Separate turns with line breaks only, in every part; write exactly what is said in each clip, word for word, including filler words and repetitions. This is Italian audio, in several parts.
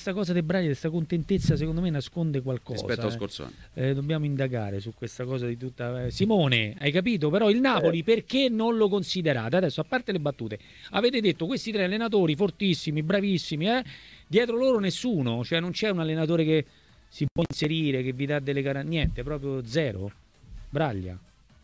questa cosa di Braglia, questa contentezza, secondo me nasconde qualcosa.
Rispetto allo
eh.
scorso anno.
Eh, dobbiamo indagare su questa cosa di tutta... Eh, Simone, hai capito? Però il Napoli
Eh.
perché non lo considerate? Adesso, a parte le battute, avete detto questi tre allenatori fortissimi, bravissimi, eh? Dietro loro nessuno, cioè non c'è un allenatore che si può inserire, che vi dà delle garanzie, niente, proprio zero. Braglia.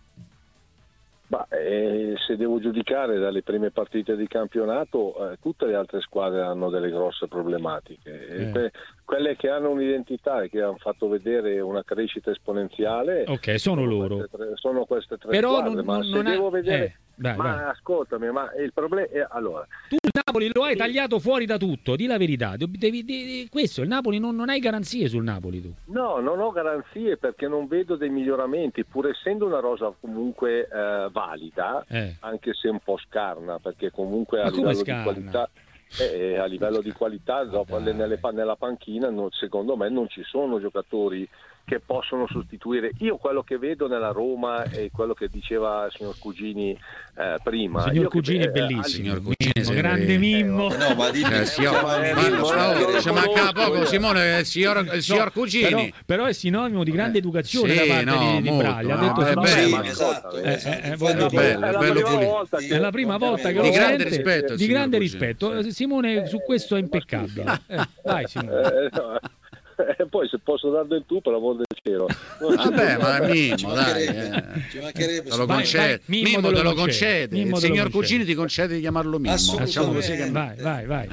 Ma eh, se devo giudicare dalle prime partite di campionato, eh, tutte le altre squadre hanno delle grosse problematiche.
Eh.
E que- quelle che hanno un'identità e che hanno fatto vedere una crescita esponenziale,
Ok, sono loro.
queste tre, sono queste tre
Però
squadre.
non,
ma
non,
se
non
devo
ha...
vedere,
eh, vai,
ma
vai.
ascoltami, ma il problema è allora.
Tu il Napoli lo hai tagliato fuori da tutto, di la verità. Devi, devi- devi- questo, il Napoli non, non hai garanzie sul Napoli tu.
No, non ho garanzie perché non vedo dei miglioramenti, pur essendo una rosa comunque eh, valida,
Eh.
anche se un po' scarna, perché comunque
Ma
a
come
livello di
scarna?
qualità, eh, a livello di qualità dopo
dai.
nelle- nella panchina non- secondo me non ci sono giocatori che possono sostituire. Io quello che vedo nella Roma e quello che diceva il signor Cugini eh, prima.
Signor
io che-
Cugini è
eh,
bellissimo.
Signor Cugini,
Mimmo,
sei
grande
vero.
Mimmo.
Eh, no, ma di
Eh, signor-
ma-
ma-
ma-
ma-
ma-
ci manca poco,
conosco,
Simone, il signor, il signor
No,
Cugini.
Però, però è sinonimo di grande educazione
Sì,
da parte
no,
di, di
molto,
Braglia. Ha
no,
detto
è
secondo
bello.
me-
esatto,
Eh,
esatto.
eh, eh,
Infatti,
voglio
è
dire-
bello,
la
bello
prima
pulito.
volta
Di-
che-
È la prima volta che
Di
lo
Di grande
sente,
rispetto al
di
signor
grande
Cugini,
rispetto.
sì.
Simone su questo è
ma
impeccabile. Eh, vai Simone.
Eh, no. E poi se posso dar del tu, per l'amor del cielo.
Vabbè, ma
Ci
Mimmo, dai.
mancherebbe,
eh.
ci mancherebbe.
Te lo
Vai,
concede.
vai, Mimmo
Mimmo
te lo
te lo
concede.
concede.
Mimmo
Il
te lo
signor
concede.
Cugini ti concede di chiamarlo Mimmo.
Assolutamente.
Facciamo così che
Vai, vai, vai.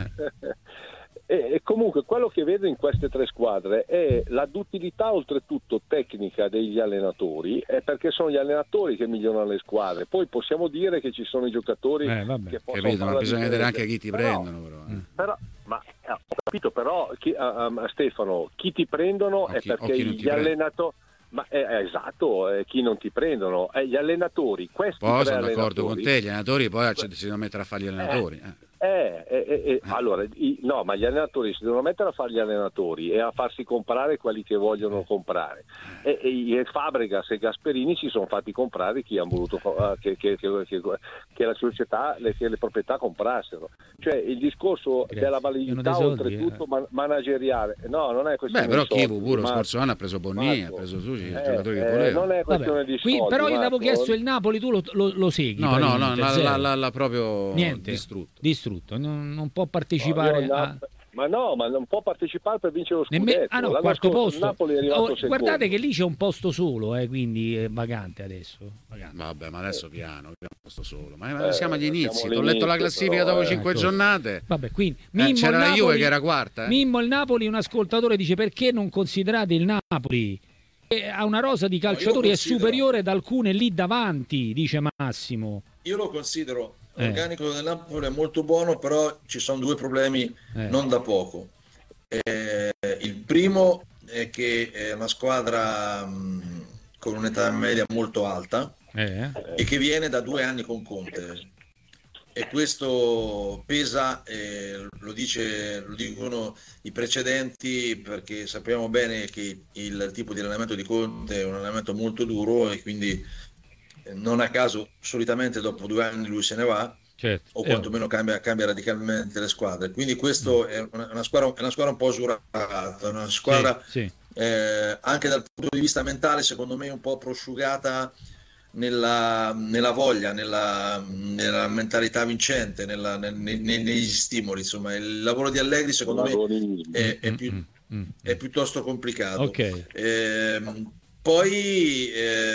E, e comunque quello che vedo in queste tre squadre è la duttilità oltretutto tecnica degli allenatori, è perché sono gli allenatori che migliorano le squadre. Poi possiamo dire che ci sono i giocatori
Eh, vabbè.
che possono
Capito,
fare
ma
la
bisogna vedere
differenza.
anche chi ti
Però-
prendono, però. eh.
Però, ma eh, ho capito, però chi, ah, ah, Stefano, chi ti prendono
O
è
chi- o
perché
chi non ti
gli
prende.
allenatori, ma eh, esatto, eh, chi non ti prendono, eh, gli allenatori, questi
Poi
tre
sono d'accordo con
allenatori-
te, gli allenatori poi ci- si devono mettere a fare gli allenatori. eh.
Eh, eh, eh, eh, allora, i- no, ma gli allenatori si devono mettere a fare gli allenatori e a farsi comprare quelli che vogliono comprare. E, e, e Fabregas e Gasperini si sono fatti comprare chi hanno voluto eh, che, che, che, che, che la società, le, che le proprietà comprassero. Cioè il discorso
Grazie.
della
Pieno
validità
dei soldi,
oltretutto
eh.
man- manageriale. No, non è questione
Beh, però
di soldi,
Chivu pure lo
Marco.
scorso anno ha preso Bonni, ha
Marco,
preso Susi, i
eh,
giocatori che
eh,
voleva.
non è questione
Vabbè,
di
qui,
soldi.
però io avevo
Marco.
chiesto il Napoli, tu lo, lo, lo segui?
No, no, no,
praticamente,
l'ha,
zero.
l'ha- l'ha- l'ha proprio
Niente,
distrutto.
distrutto. Non, non può
No,
partecipare
io
a...
Nap- Ma no, ma non può partecipare per vincere lo
Nemme-
scudetto.
ah no,
L'anno
quarto
scorso il
posto.
Napoli è arrivato
Oh,
secondo.
guardate che lì c'è un posto solo, eh, quindi è vacante adesso. Vacante.
Vabbè, ma adesso piano, piano posto solo. Ma, ma
Eh,
siamo agli
siamo
inizi. Ti ho
all'inizio,
letto la classifica
però,
dopo
eh.
cinque
Ecco.
giornate.
Vabbè, quindi
Eh,
Mimmo,
c'era
il
la
Napoli,
Juve che era quarta. eh.
Mimmo il Napoli, un ascoltatore dice perché non considerate il Napoli? E ha una rosa di calciatori, è
considero.
superiore ad alcune lì davanti, dice Massimo.
Io lo considero,
Eh.
l'organico del Napoli è molto buono, però ci sono due problemi
Eh.
non da poco. Eh, il primo è che è una squadra mh, con un'età media molto alta
Eh,
e che viene da due anni con Conte, e questo pesa, eh, lo dice, lo dicono i precedenti, perché sappiamo bene che il tipo di allenamento di Conte è un allenamento molto duro e quindi eh, non a caso solitamente dopo due anni lui se ne va,
certo.
o
Eh,
quantomeno cambia, cambia radicalmente le squadre. Quindi questo è una, una squadra, è una squadra un po' usurata, una squadra
sì, sì.
eh, anche dal punto di vista mentale secondo me un po' prosciugata nella, nella voglia, nella, nella mentalità vincente, nella, nel- nei- negli stimoli. Insomma, il lavoro di Allegri secondo me è, è più-
Mm, mm, mm.
è piuttosto complicato.
Ok.
Ehm, poi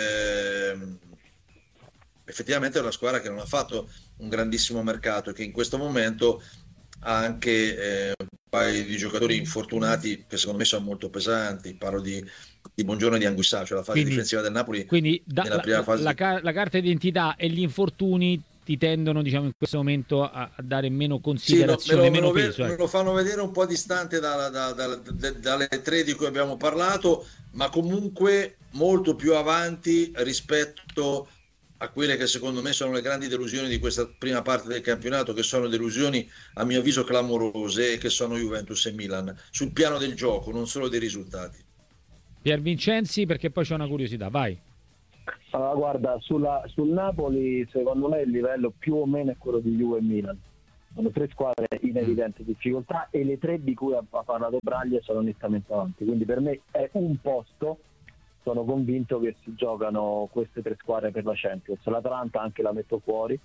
ehm, effettivamente è una squadra che non ha fatto un grandissimo mercato e che in questo momento ha anche eh, un paio di giocatori infortunati che secondo me sono molto pesanti. Parlo di, di Buongiorno e di Anguissà, cioè la fase
Quindi-
difensiva del Napoli.
Quindi da-
nella
la,
prima fase
la
di-
ca- la carta d'identità e gli infortuni ti tendono, diciamo, in questo momento a, a dare meno
Sì, no, me,
considerazione,
lo, me
meno
lo ve-
peso.
me
ecco.
lo fanno vedere un po' distante dalla- da- da- da- dalle tre di cui abbiamo parlato, ma comunque molto più avanti rispetto a quelle che secondo me sono le grandi delusioni di questa prima parte del campionato, che sono delusioni a mio avviso clamorose, che sono Juventus e Milan, sul piano del gioco, non solo dei risultati.
Pier Vincenzi, perché poi c'è una curiosità, vai.
Allora, guarda, sulla, sul Napoli secondo me il livello più o meno è quello di Juve e Milan. sono tre squadre in evidente difficoltà e le tre di cui ha, ha parlato Braglia sono nettamente avanti, quindi per me è un posto, sono convinto che si giocano queste tre squadre per la Champions. L'Atalanta anche la metto fuori,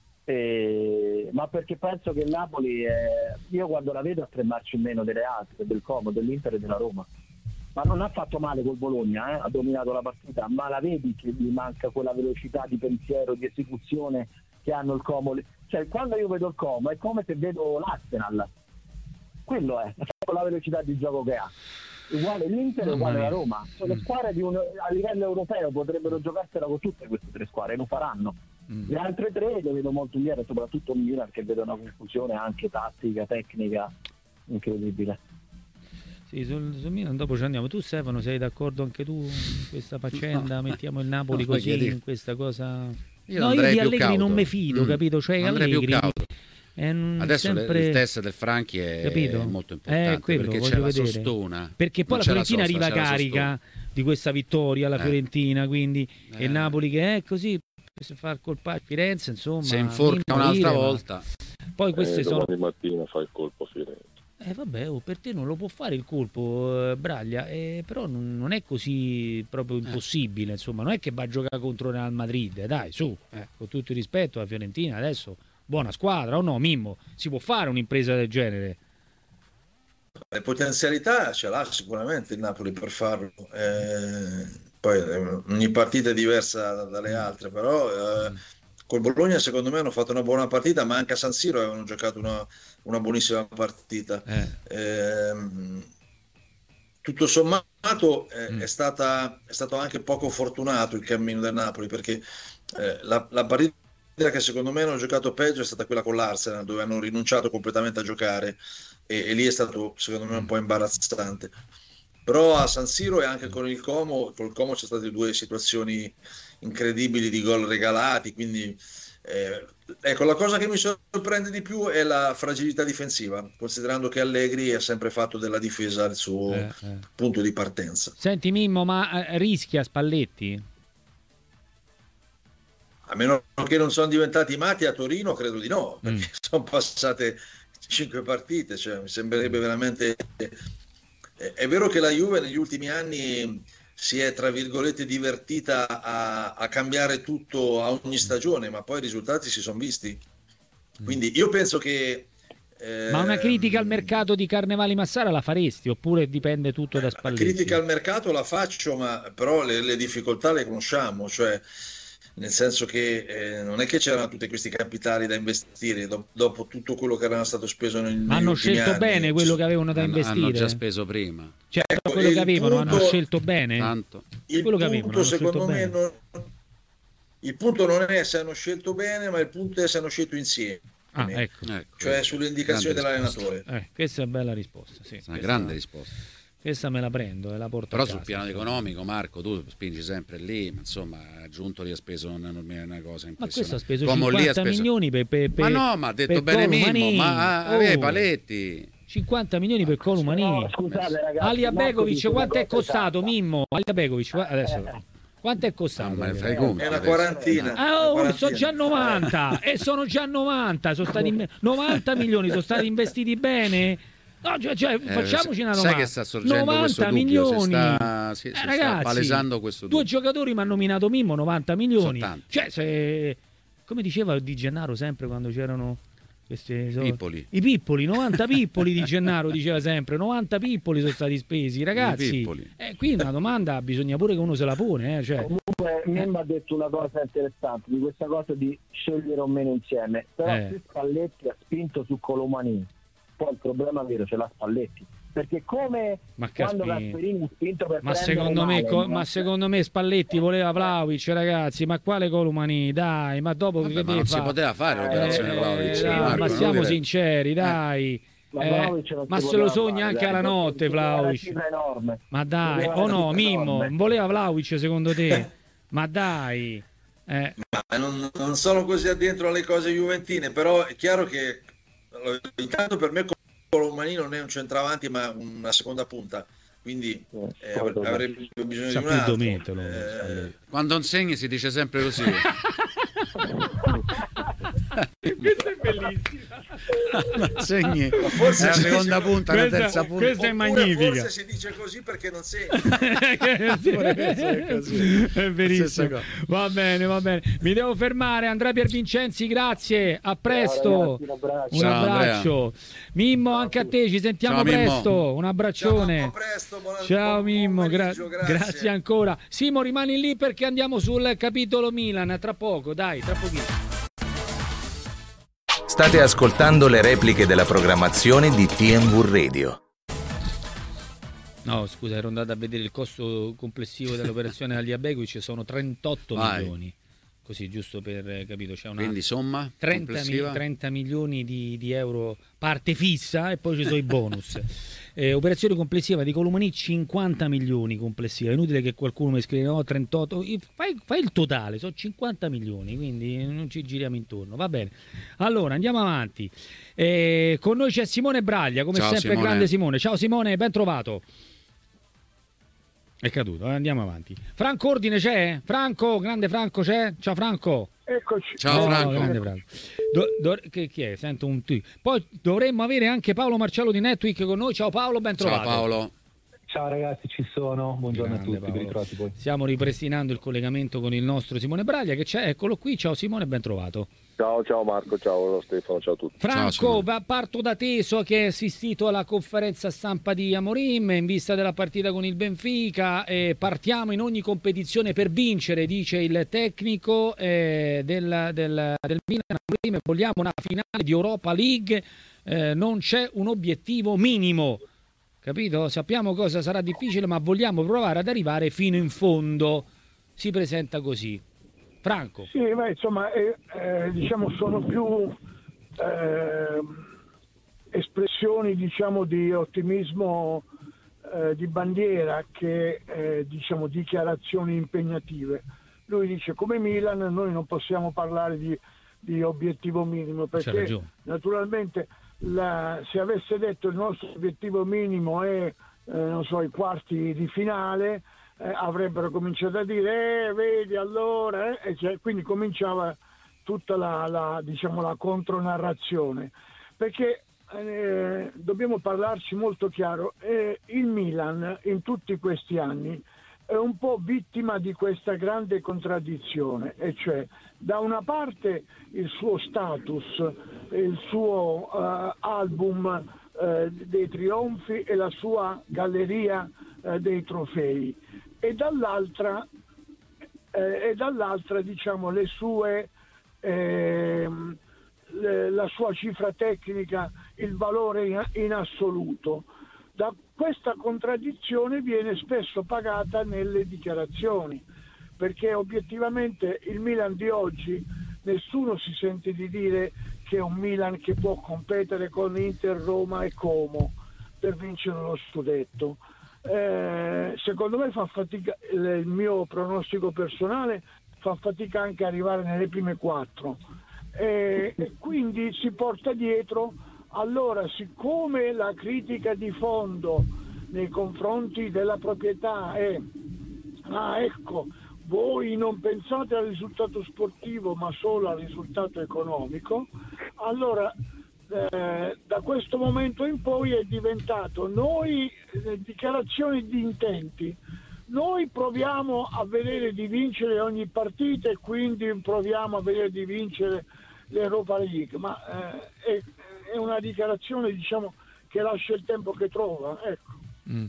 e... ma perché penso che il Napoli è... io quando la vedo a tre marce in meno delle altre, del Como, dell'Inter e della Roma, ma non ha fatto male col Bologna, eh? Ha dominato la partita, ma la vedi che gli manca quella velocità di pensiero, di esecuzione che hanno il Como. Cioè quando io vedo il Como è come se vedo l'Arsenal, quello è la velocità di gioco che ha, uguale l'Inter e uguale la Roma. Sono mm. squadre di un, a livello europeo potrebbero giocarsela con tutte queste tre squadre, lo faranno. mm. Le altre tre le vedo molto indietro, soprattutto il Milan, che vedo una confusione anche tattica, tecnica incredibile.
Sì, sul, sul Milan dopo ci andiamo. Tu Stefano sei d'accordo anche tu in questa faccenda? No. Mettiamo il Napoli no, così in questa cosa.
Io
no, io di Allegri
cauto.
non mi fido, mm. capito? Cioè Allegri è
adesso
sempre...
il test del Franchi è capito? molto importante,
eh, quello,
perché c'è la
vedere.
sostona,
perché poi la Fiorentina
la sosta,
arriva carica di questa vittoria, la eh. Fiorentina, quindi eh. e Napoli che è così si fa colpare Firenze, insomma
se inforca un'altra volta.
Poi queste eh, sono domani mattina fa il colpo Firenze.
Eh vabbè, oh, per te non lo può fare il colpo, eh, Braglia, eh, però non, non è così proprio impossibile, eh. insomma, non è che va a giocare contro Real Madrid, dai, su, eh, con tutto il rispetto alla Fiorentina, adesso buona squadra, o no, Mimmo? Si può fare un'impresa del genere?
Le potenzialità ce l'ha sicuramente il Napoli per farlo, eh, poi ogni partita è diversa dalle altre, però... Eh, col Bologna secondo me hanno fatto una buona partita, ma anche a San Siro avevano giocato una, una buonissima partita. Eh. Eh, tutto sommato eh, mm. è, stata, è stato anche poco fortunato il cammino del Napoli, perché eh, la, la partita che secondo me hanno giocato peggio è stata quella con l'Arsenal, dove hanno rinunciato completamente a giocare, e, e lì è stato secondo me un po' imbarazzante. Però a San Siro e anche con il Como, col Como c'è state due situazioni incredibili di gol regalati, quindi eh, ecco, la cosa che mi sorprende di più è la fragilità difensiva, considerando che Allegri ha sempre fatto della difesa il suo eh, eh. punto di partenza.
Senti Mimmo, ma eh, rischia Spalletti?
A meno che non sono diventati matti a Torino, credo di no, perché mm. sono passate cinque partite, cioè mi sembrerebbe veramente... È vero che la Juve negli ultimi anni si è, tra virgolette, divertita a, a cambiare tutto a ogni stagione, ma poi i risultati si sono visti. Quindi io penso che... Eh,
ma una critica al mercato di Carnevali Massara la faresti, oppure dipende tutto da Spalletti?
La critica al mercato la faccio, ma però le, le difficoltà le conosciamo, cioè... nel senso che eh, non è che c'erano tutti questi capitali da investire do- dopo tutto quello che era stato speso nel, negli
hanno scelto
anni.
Bene quello che avevano da
hanno,
investire,
hanno già speso prima,
cioè ecco, quello che avevano punto, hanno scelto bene
tanto.
Il
quello
punto,
che avevano,
secondo me
bene.
Non, il punto non è se hanno scelto bene, ma il punto è se hanno scelto insieme,
ah, ecco.
Ecco, cioè sulle indicazioni dell'allenatore.
Eh, questa è una bella risposta, sì.
Una grande risposta.
Questa me la prendo e la porto
però
a casa,
sul piano economico, Marco, tu spingi sempre lì, ma insomma aggiunto lì ha speso una, una cosa impressionante.
Ma questo ha speso Come cinquanta speso... milioni per, per, per
ma no, ma ha detto bene Mimmo, ma aveva oh. Paletti
cinquanta milioni per Colomani.
No, scusate ragazzi,
Alia Begovic quanto è costato,
esatta.
Mimmo? Alia Begovic adesso quanto è costato?
Ah, fai conto,
è una quarantina.
Ah, oh,
una
sono già novanta e sono già novanta, sono stati novanta milioni sono stati investiti bene. No, cioè, cioè, eh, facciamoci una domanda.
Sai che sta sorgendo
novanta milioni.
Si sta, si,
eh,
si
ragazzi,
sta palesando questo dubbio.
Due giocatori mi hanno nominato Mimmo, novanta milioni.
Cioè,
se, come diceva Di Gennaro sempre quando c'erano questi so,
pippoli.
I pippoli, novanta pippoli Di Gennaro diceva sempre, novanta pippoli sono stati spesi, ragazzi. Eh, qui una domanda bisogna pure che uno se la pone, eh, cioè.
Comunque Mimmo ha detto una cosa interessante di questa cosa di scegliere o meno insieme, però eh. Spalletti ha spinto su Colomani. Poi il problema vero ce l'ha Spalletti, perché come
ma
quando Gasperini ha spinto per
ma secondo me
male,
ma secondo me Spalletti voleva Vlahovic, ragazzi, ma quale Colomani, dai, ma dopo
Vabbè,
che
ma non
fa?
si poteva fare l'operazione
eh,
Vlahovic,
eh,
Marco,
ma siamo sinceri, dai.
Ma,
eh, ma se lo sogna anche alla notte Vlahovic, ma dai, o oh no Mimmo, voleva Vlahovic secondo te? Ma dai, eh.
ma non, non sono così addentro alle cose juventine, però è chiaro che intanto per me Colomani non è un centravanti ma una seconda punta, quindi eh, avrebbe bisogno
Sa
di un altro.
Metelo,
eh, quando insegni si dice sempre così.
Questa è bellissima.
Segni.
Forse
È la
si
seconda
dice-
punta, la
questa-
terza punta.
questa è
Oppure
magnifica.
Forse si dice così perché non segni.
Pure
questo è così.
È verissimo.
Stessa cosa.
Va bene, va bene. Mi devo fermare. Andrea Piervincenzi, grazie. A presto.
Ciao, ragazzi, un abbraccio.
Un
Ciao,
abbraccio. Mimmo, anche a te. Ci sentiamo
Ciao, Mimmo.
presto. Un abbraccione.
Ciao, a presto, buona-
Ciao
buon
Mimmo, gra-
pomeriggio,
grazie.
grazie.
ancora. Simo, rimani lì perché andiamo sul capitolo Milan tra poco, dai, tra pochissimo.
State ascoltando le repliche della programmazione di T M V Radio.
No, scusa, ero andato a vedere il costo complessivo dell'operazione agli Abegovic, sono trentotto
Vai.
milioni. Così, giusto per eh, capito, c'è una
Quindi somma
trenta, mi-
complessiva?
trenta milioni di, di euro parte fissa e poi ci sono i bonus. Eh, operazione complessiva di Colomani cinquanta milioni complessiva. È inutile che qualcuno mi scriva no, trentotto. Fai, fai il totale, sono cinquanta milioni, quindi non ci giriamo intorno. Va bene. Allora andiamo avanti. Eh, con noi c'è Simone Braglia, come
Ciao,
sempre,
Simone.
grande Simone. Ciao Simone, ben trovato. È caduto, eh, andiamo avanti. Franco Ordine c'è? Franco, grande Franco c'è? Ciao Franco.
Eccoci.
Ciao,
Oh,
Franco.
grande Franco. Do- do- che, chi è? Sento un tu. Poi dovremmo avere anche Paolo Marcello di Netweek con noi. Ciao Paolo, ben trovato.
Ciao Paolo.
Ciao ragazzi, ci sono. Buongiorno
Grande
a tutti,
Paolo.
ben ritrovati poi.
Stiamo ripristinando il collegamento con il nostro Simone Braglia che c'è. Eccolo qui. Ciao Simone, ben trovato.
Ciao, ciao Marco, ciao Stefano, ciao a tutti.
Franco,
Simone.
va- parto da te, so che hai assistito alla conferenza stampa di Amorim in vista della partita con il Benfica. Eh, partiamo in ogni competizione per vincere, dice il tecnico eh, del, del, del Milan. Amorim, vogliamo una finale di Europa League, eh, non c'è un obiettivo minimo, capito? Sappiamo cosa sarà difficile, ma vogliamo provare ad arrivare fino in fondo. Si presenta così. Franco.
Sì, ma insomma, eh, eh, diciamo, sono più eh, espressioni, diciamo, di ottimismo eh, di bandiera che eh, diciamo dichiarazioni impegnative. Lui dice come Milan noi non possiamo parlare di, di obiettivo minimo
C'ha
perché
ragione.
naturalmente la, se avesse detto il nostro obiettivo minimo è eh, non so, i quarti di finale, eh, avrebbero cominciato a dire eh, vedi allora eh, e cioè, quindi cominciava tutta la, la diciamo la contronarrazione, perché eh, dobbiamo parlarci molto chiaro, eh, il Milan in tutti questi anni è un po' vittima di questa grande contraddizione, e cioè da una parte il suo status, il suo uh, album uh, dei trionfi e la sua galleria uh, dei trofei, e dall'altra, eh, e dall'altra diciamo le sue eh, le, la sua cifra tecnica, il valore in, in assoluto. Da questa contraddizione viene spesso pagata nelle dichiarazioni, perché obiettivamente il Milan di oggi nessuno si sente di dire che è un Milan che può competere con Inter, Roma e Como per vincere lo scudetto. Eh, secondo me fa fatica, il mio pronostico personale fa fatica anche a arrivare nelle prime quattro, eh, e quindi si porta dietro. Allora, siccome la critica di fondo nei confronti della proprietà è ah ecco, voi non pensate al risultato sportivo ma solo al risultato economico, allora eh, da questo momento in poi è diventato noi eh, dichiarazioni di intenti, noi proviamo a vedere di vincere ogni partita e quindi proviamo a vedere di vincere l'Europa League, ma eh, è è una dichiarazione, diciamo, che lascia il tempo che trova, ecco.
Mm.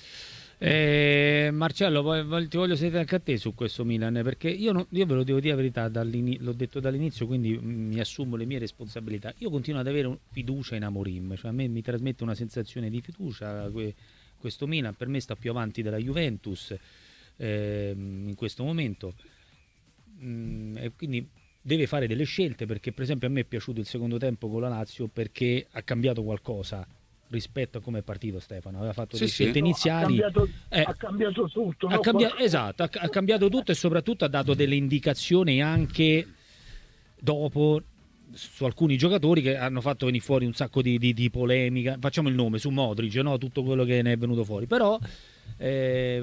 Eh, Marcello, poi, ti voglio sentire anche a te su questo Milan, perché io, non, io ve lo devo dire la verità, l'ho detto dall'inizio, quindi mm, mi assumo le mie responsabilità. Io continuo ad avere un, fiducia in Amorim, cioè a me mi trasmette una sensazione di fiducia que, questo Milan, per me sta più avanti della Juventus eh, in questo momento, mm, e quindi deve fare delle scelte, perché per esempio a me è piaciuto il secondo tempo con la Lazio perché ha cambiato qualcosa rispetto a come è partito Stefano, aveva fatto
Sì,
delle
sì.
scelte iniziali.
Ha cambiato,
eh,
ha cambiato tutto.
ha
no?
cambia- esatto, ha, ha cambiato tutto e soprattutto ha dato delle indicazioni anche dopo su alcuni giocatori che hanno fatto venire fuori un sacco di, di, di polemica. Facciamo il nome su Modric, no? Tutto quello che ne è venuto fuori, però eh,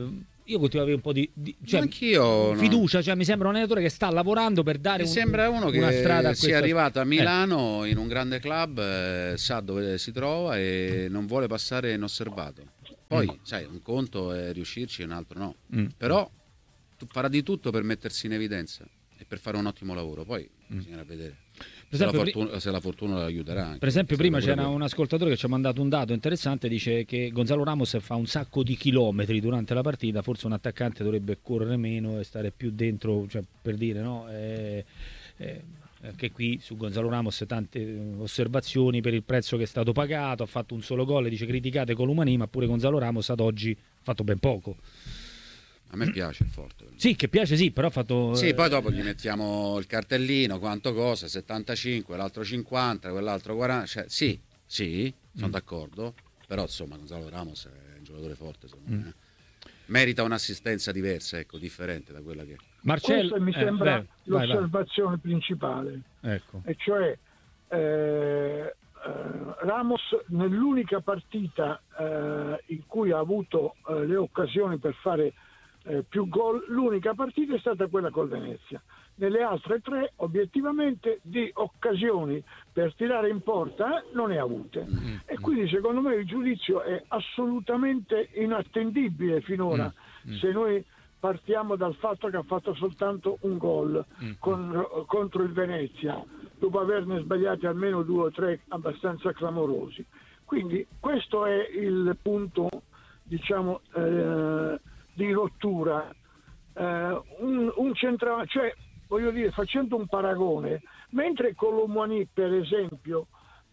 io continuo ad avere un po' di, di cioè,
Anch'io,
fiducia, cioè, mi sembra un allenatore che sta lavorando per dare
mi
un,
sembra uno
una
che
strada a
sia
questa...
arrivato a Milano eh. in un grande club, eh, sa dove si trova e non vuole passare inosservato. Poi, mm. sai, un conto è riuscirci e un altro no. Mm. Però tu farà di tutto per mettersi in evidenza e per fare un ottimo lavoro. Poi mm. bisognerà vedere. Per esempio, se, la fortuna, se la fortuna lo aiuterà anche.
Per esempio prima c'era un ascoltatore che ci ha mandato un dato interessante, dice che Gonzalo Ramos fa un sacco di chilometri durante la partita, forse un attaccante dovrebbe correre meno e stare più dentro, cioè, per dire, no? Eh, eh, anche qui su Gonzalo Ramos tante osservazioni per il prezzo che è stato pagato, ha fatto un solo gol, dice criticate Colomani, ma pure Gonzalo Ramos ad oggi ha fatto ben poco.
A me piace il forte.
Sì, che piace, sì, però ha fatto...
Sì, poi dopo gli mettiamo il cartellino, quanto costa, settantacinque, l'altro cinquanta, quell'altro quaranta... Cioè, sì, sì, sono mm. d'accordo, però insomma Gonzalo Ramos è un giocatore forte, secondo mm. me. Merita un'assistenza diversa, ecco, differente da quella che...
Marcello, questa mi sembra eh, vai, l'osservazione vai. principale,
ecco.
E cioè eh, eh, Ramos nell'unica partita eh, in cui ha avuto eh, le occasioni per fare Eh, più gol, l'unica partita è stata quella col Venezia. Nelle altre tre obiettivamente di occasioni per tirare in porta eh, non ne ha avute mm-hmm. e quindi secondo me il giudizio è assolutamente inattendibile finora mm-hmm. se noi partiamo dal fatto che ha fatto soltanto un gol mm-hmm. con, contro il Venezia dopo averne sbagliati almeno due o tre abbastanza clamorosi. Quindi questo è il punto, diciamo, eh, di rottura. eh, un, un centravanti, cioè voglio dire, facendo un paragone, mentre Colomani per esempio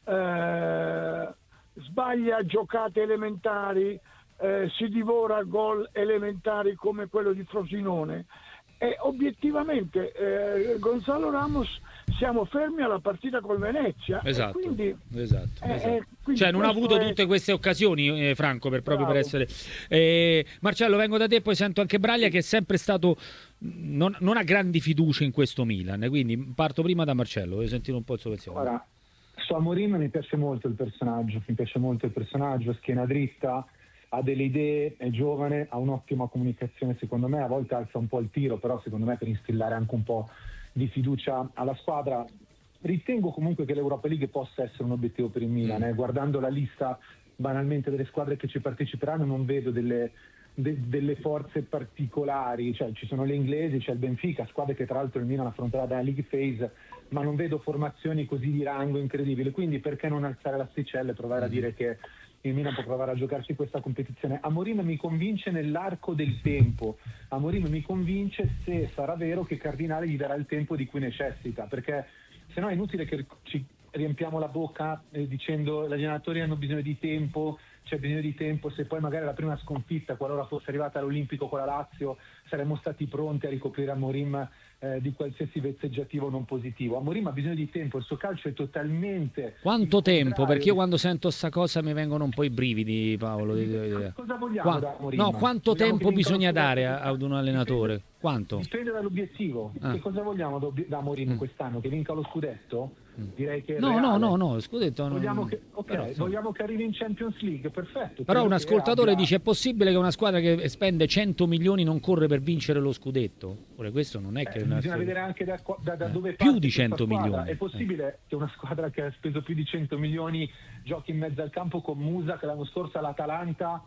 eh, sbaglia giocate elementari, eh, si divora gol elementari come quello di Frosinone, e obiettivamente eh, Gonzalo Ramos siamo fermi alla partita col Venezia.
Esatto,
e quindi,
esatto,
eh,
esatto.
Eh, quindi
cioè non ha avuto
è...
tutte queste occasioni, eh, Franco, per proprio
Bravo.
per essere... Eh, Marcello, vengo da te, poi sento anche Braglia che è sempre stato... Non, non ha grandi fiducie in questo Milan, quindi parto prima da Marcello, voglio sentire un po' il suo pensiero.
Ora, su Amorim mi piace molto il personaggio, mi piace molto il personaggio, schiena dritta, ha delle idee, è giovane, ha un'ottima comunicazione, secondo me a volte alza un po' il tiro, però secondo me per instillare anche un po' di fiducia alla squadra. Ritengo comunque che l'Europa League possa essere un obiettivo per il Milan, eh. guardando la lista banalmente delle squadre che ci parteciperanno non vedo delle, de, delle forze particolari, cioè ci sono le inglesi, c'è il Benfica, squadre che tra l'altro il Milan affronterà dalla League Phase, ma non vedo formazioni così di rango incredibili, quindi perché non alzare l'asticella e provare a dire che il Milan può provare a giocarsi questa competizione. Amorim mi convince nell'arco del tempo, Amorim mi convince se sarà vero che Cardinale gli darà il tempo di cui necessita, perché se no è inutile che ci riempiamo la bocca eh, dicendo gli allenatori hanno bisogno di tempo, c'è bisogno di tempo, se poi magari la prima sconfitta, qualora fosse arrivata all'Olimpico con la Lazio, saremmo stati pronti a ricoprire Amorim eh, di qualsiasi vezzeggiativo non positivo. Amorim ha bisogno di tempo, il suo calcio è totalmente...
Quanto tempo? Perché io quando sento sta cosa mi vengono un po' i brividi, Paolo.
Cosa vogliamo
Qua...
da Amorim?
No, quanto
vogliamo
tempo bisogna dare ad un allenatore?
Dipende,
quanto?
Dipende dall'obiettivo. Ah. Che cosa vogliamo da Amorim mm. quest'anno? Che vinca lo scudetto? Direi che
no, no, no, no, scudetto non...
vogliamo che, okay,
però,
vogliamo che arrivi in Champions League, perfetto.
Però un ascoltatore
abbia...
dice: è possibile che una squadra che spende cento milioni non corre per vincere lo scudetto? Ora questo non è che
eh,
una...
bisogna vedere anche da, da, da dove
eh, più di cento
squadra.
milioni.
È possibile eh. che una squadra che ha speso più di cento milioni giochi in mezzo al campo con Musa, che l'anno scorso all'Atalanta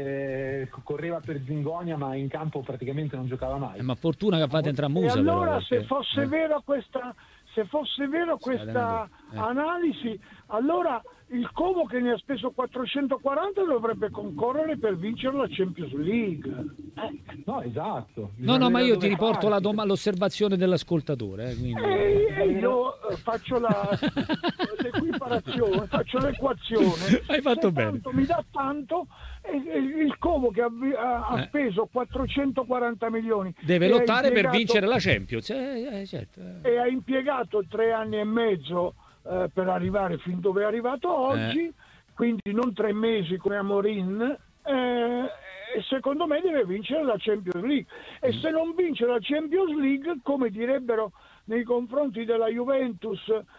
eh, correva per Zingonia, ma in campo praticamente non giocava mai.
Eh, ma fortuna che fate entrare Musa.
E allora
però,
se
perché...
fosse
eh.
vero questa Se fosse vero questa
eh.
analisi, allora il Como, che ne ha speso quattrocentoquaranta, dovrebbe concorrere per vincere la Champions League.
Eh. No, esatto.
No, no, ma io ti riporto la dom- l'osservazione dell'ascoltatore. Eh, quindi...
e, e io faccio la, l'equiparazione, faccio l'equazione.
Hai fatto
Se
bene.
Tanto mi dà tanto, e, e il Como che ha, ha, ha
eh.
speso quattrocentoquaranta milioni
deve lottare
impiegato,
per vincere la Champions. Eh, eh, certo.
E ha impiegato tre anni e mezzo eh, per arrivare fin dove è arrivato oggi, eh. quindi non tre mesi come Amorim, eh, e secondo me deve vincere la Champions League. E mm. se non vince la Champions League, come direbbero nei confronti della Juventus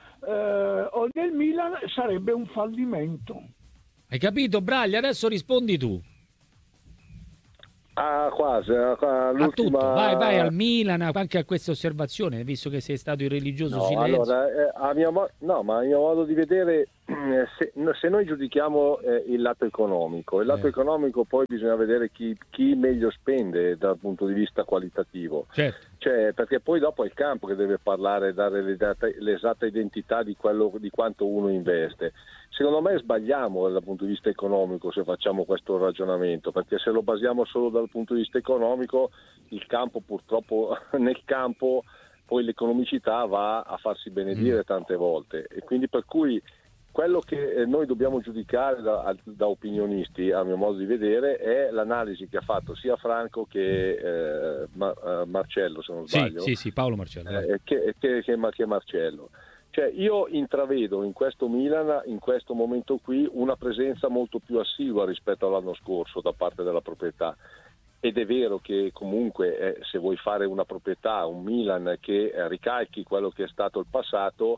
eh, o del Milan, sarebbe un fallimento.
Hai capito, Braglia? Adesso rispondi tu.
Ah, quasi,
a
l'ultima...
tutto. Vai, vai al Milan, anche a questa osservazione, visto che sei stato il religioso
No,
silenzio.
allora, eh, a mio mo- no, ma a mio modo di vedere, eh, se, no, se noi giudichiamo eh, il lato economico, il lato
Eh.
economico poi bisogna vedere chi, chi meglio spende dal punto di vista qualitativo.
Certo.
Cioè, perché poi dopo è il campo che deve parlare, dare l'esatta, l'esatta identità di, quello, di quanto uno investe. Secondo me sbagliamo dal punto di vista economico se facciamo questo ragionamento, perché se lo basiamo solo dal punto di vista economico, il campo purtroppo nel campo poi l'economicità va a farsi benedire tante volte, e quindi per cui quello che noi dobbiamo giudicare da, da opinionisti, a mio modo di vedere, è l'analisi che ha fatto sia Franco che eh, Ma, Marcello, se non sbaglio.
Sì, sì, sì, Paolo Marcello.
Eh, che, che, che, che Marcello. Cioè, io intravedo in questo Milan, in questo momento qui, una presenza molto più assidua rispetto all'anno scorso da parte della proprietà. Ed è vero che comunque eh, se vuoi fare una proprietà, un Milan che eh, ricalchi quello che è stato il passato,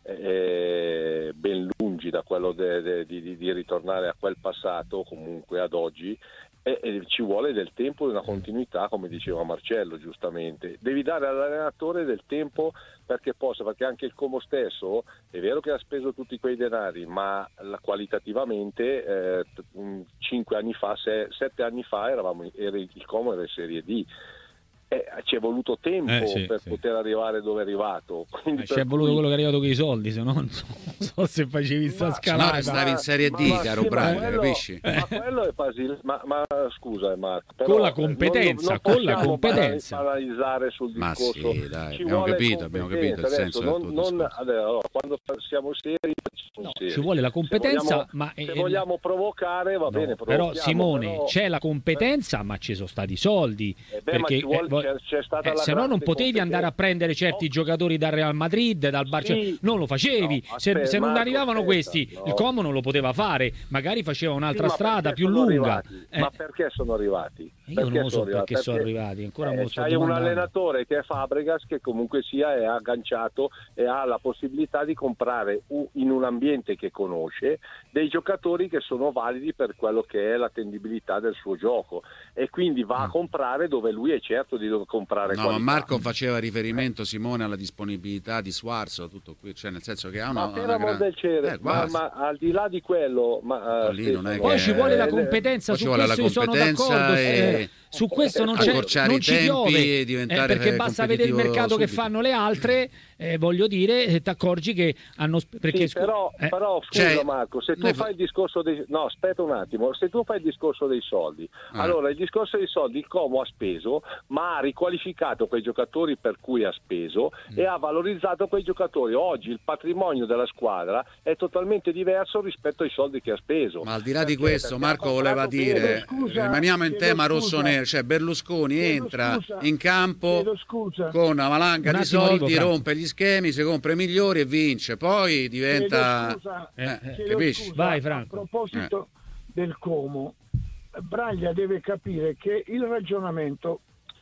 eh, ben lungi da quello de, de, di, di ritornare a quel passato, comunque ad oggi, e, e ci vuole del tempo e una continuità, come diceva Marcello giustamente. Devi dare all'allenatore del tempo perché possa, perché anche il Como stesso è vero che ha speso tutti quei denari, ma la, qualitativamente eh, cinque anni fa, se, sette anni fa eravamo, era, il Como era in Serie D. Eh, ci è voluto tempo
eh, sì,
per
sì.
poter arrivare dove è arrivato.
Eh, ci è voluto
cui...
quello che è arrivato con i soldi, se no non so, non so se facevi sta scalata.
No, stavi in Serie D,
ma,
caro
sì,
Brian,
quello,
capisci?
Ma quello è Basil, ma, ma scusa Marco, però,
con la competenza,
non, non
con la competenza.
analizzare sul
Ma
discorso.
sì, dai,
ci
abbiamo
vuole
capito, abbiamo capito il
adesso,
senso
non,
del tuo
non,
discorso.
allora, quando siamo seri,
No,
seri.
ci vuole la competenza,
se vogliamo,
ma
se
eh,
vogliamo provocare va
no,
bene,
però Simone,
però...
c'è la competenza, ma ci sono stati i soldi,
Eh beh, ma
perché
ci vuole-
eh, vo-
c'è- c'è stata
eh,
la
se no non
grande
potevi andare a prendere certi
No.
giocatori dal Real Madrid, dal Barcellona,
Sì.
non lo facevi.
No,
se,
aspetta,
se non
Marco,
arrivavano
aspetta,
questi,
no.
il Como non lo poteva fare, magari faceva un'altra
Sì, ma
strada
perché
più
sono
lunga.
arrivati?
Eh,
Ma perché sono arrivati?
Io
Perché
non lo so
sono
perché sono arrivati, ancora me lo sto
c'hai un
domandando.
allenatore che è Fabregas, che comunque sia è agganciato e ha la possibilità di comprare u- in un ambiente che conosce dei giocatori che sono validi per quello che è l'attendibilità del suo gioco, e quindi va a comprare dove lui è certo di dover comprare
No, ma
qualità.
Marco faceva riferimento, Simone, alla disponibilità di Swarzo, tutto qui, cioè nel senso che ha una,
Ma per
una
amor
gran-
del cielo,
Eh,
ma,
quasi.
ma al di là di quello, ma,
No,
eh,
lì non è
Stefano,
Poi
che-
ci vuole la
eh,
competenza,
poi
su
ci vuole
questo
la
io sono
competenza
d'accordo.
e-
eh, su questo non, c'è,
accorciare
non
i
ci
tempi
piove,
e diventare
eh, perché basta vedere il
competitivo
mercato che
subito.
fanno le altre, eh, voglio dire, ti accorgi che hanno... sp- Perché,
sì, però,
eh,
però scusa
Cioè,
Marco, se tu
noi fa-
fai il discorso dei no, aspetta un attimo, se tu fai il discorso dei soldi,
Ah.
allora il discorso dei soldi il Como ha speso, ma ha riqualificato quei giocatori per cui ha speso
Mm.
e ha valorizzato quei giocatori. Oggi il patrimonio della squadra è totalmente diverso rispetto ai soldi che ha speso.
Ma al di là di
Perché?
questo,
Perché ha
Marco voleva
comprato
dire,
bene.
Scusa,
rimaniamo in
chiedo
tema
scusa.
rossonero, cioè Berlusconi
Chiedo
entra
scusa.
in campo
Chiedo scusa.
con una valanga
Un
di
attimo,
soldi,
arrivo, Franco.
rompe gli schemi, si compra i migliori e vince, poi diventa...
Chiedo scusa,
Eh,
chiedo
capisci?
scusa,
Vai,
a
Franco.
proposito del Como, Braglia deve capire che il ragionamento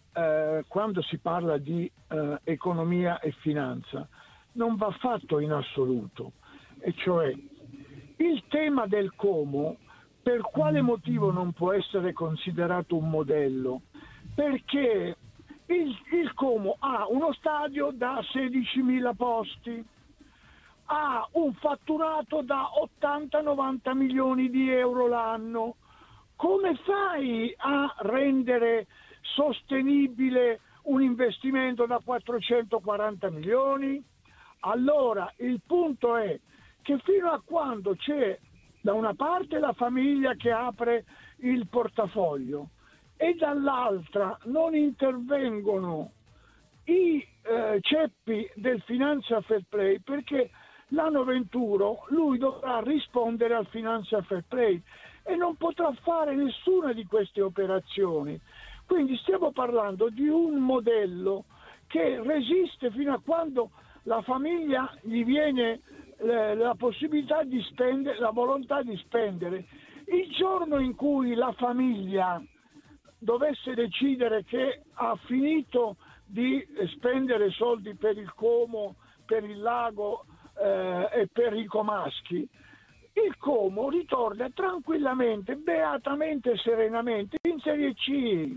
eh, quando si parla di eh, economia e finanza non va fatto in assoluto, e cioè il tema del Como per quale motivo non può essere considerato un modello? Perché il, il Como ha uno stadio da sedicimila posti, ha un fatturato da ottanta novanta milioni di euro l'anno. Come fai a rendere sostenibile un investimento da quattrocentoquaranta milioni? Allora il punto è che fino a quando c'è da una parte la famiglia che apre il portafoglio e dall'altra non intervengono i eh, ceppi del Financial Fair Play, perché l'anno venturo lui dovrà rispondere al Financial Fair Play e non potrà fare nessuna di queste operazioni. Quindi stiamo parlando di un modello che resiste fino a quando la famiglia gli viene eh, la possibilità di spendere, la volontà di spendere. Il giorno in cui la famiglia dovesse decidere che ha finito di spendere soldi per il Como, per il Lago eh, e per i comaschi, il Como ritorna tranquillamente, beatamente, serenamente in Serie C.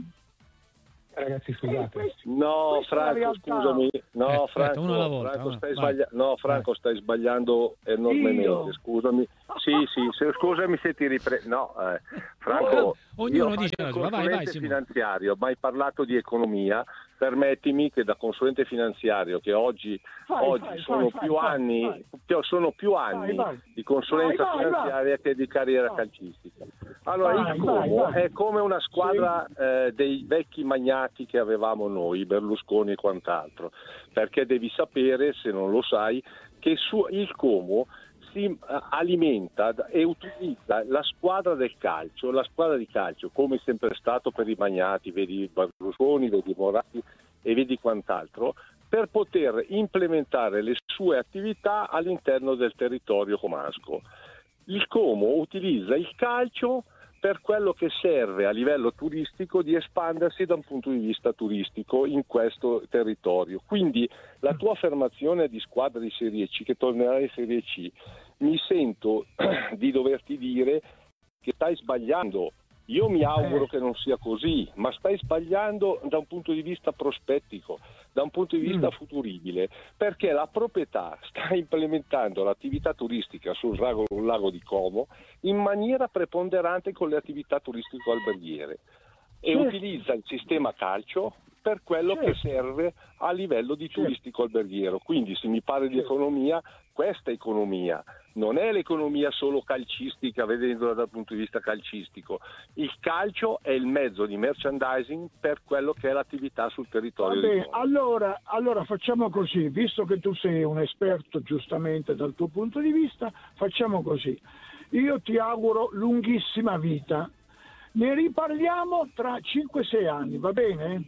Ragazzi, scusate.
No, Franco, scusami. No,
Eh,
Franco,
aspetta, uno alla volta,
Franco,
va,
stai
vai.
sbaglia- no, Franco stai sbagliando enormemente.
Io?
Scusami. Sì, sì, se- scusami se ti riprendo. No, eh, Franco,
Ognuno
io
dice
faccio
la
il
sua. Vai, vai,
consulente
Simone.
finanziario, ma hai parlato di economia. Permettimi che da consulente finanziario, che oggi,
Fai,
oggi
fai,
sono,
fai,
più
fai,
anni,
fai.
più- sono più anni
Vai, vai.
di consulenza
Vai, vai, vai.
finanziaria che di carriera
Vai.
calcistica. Allora,
Vai,
il
vai,
Como
vai.
è come una squadra eh, dei vecchi magnati che avevamo noi, Berlusconi e quant'altro, perché devi sapere, se non lo sai, che su, il Como si eh, alimenta e utilizza la squadra del calcio, la squadra di calcio, come è sempre stato per i magnati, vedi Berlusconi, vedi Moratti e vedi quant'altro, per poter implementare le sue attività all'interno del territorio comasco. Il Como utilizza il calcio per quello che serve a livello turistico di espandersi da un punto di vista turistico in questo territorio. Quindi la tua affermazione di squadra di Serie C, che tornerà in Serie C, mi sento di doverti dire che stai sbagliando. Io mi auguro che non sia così, ma stai sbagliando da un punto di vista prospettico, da un punto di vista
Mm.
futuribile, perché la proprietà sta implementando l'attività turistica sul lago, sul lago di Como in maniera preponderante con le attività turistico-alberghiere e
Certo.
utilizza il sistema calcio per quello
Certo.
che serve a livello di
Certo.
turistico-alberghiero. Quindi se mi parli di economia, questa economia non è l'economia solo calcistica, vedendola dal punto di vista calcistico. Il calcio è il mezzo di merchandising per quello che è l'attività sul territorio di
Vabbè,
Como.
allora, allora facciamo così, visto che tu sei un esperto giustamente dal tuo punto di vista, facciamo così. Io ti auguro lunghissima vita. Ne riparliamo tra cinque sei anni, va bene?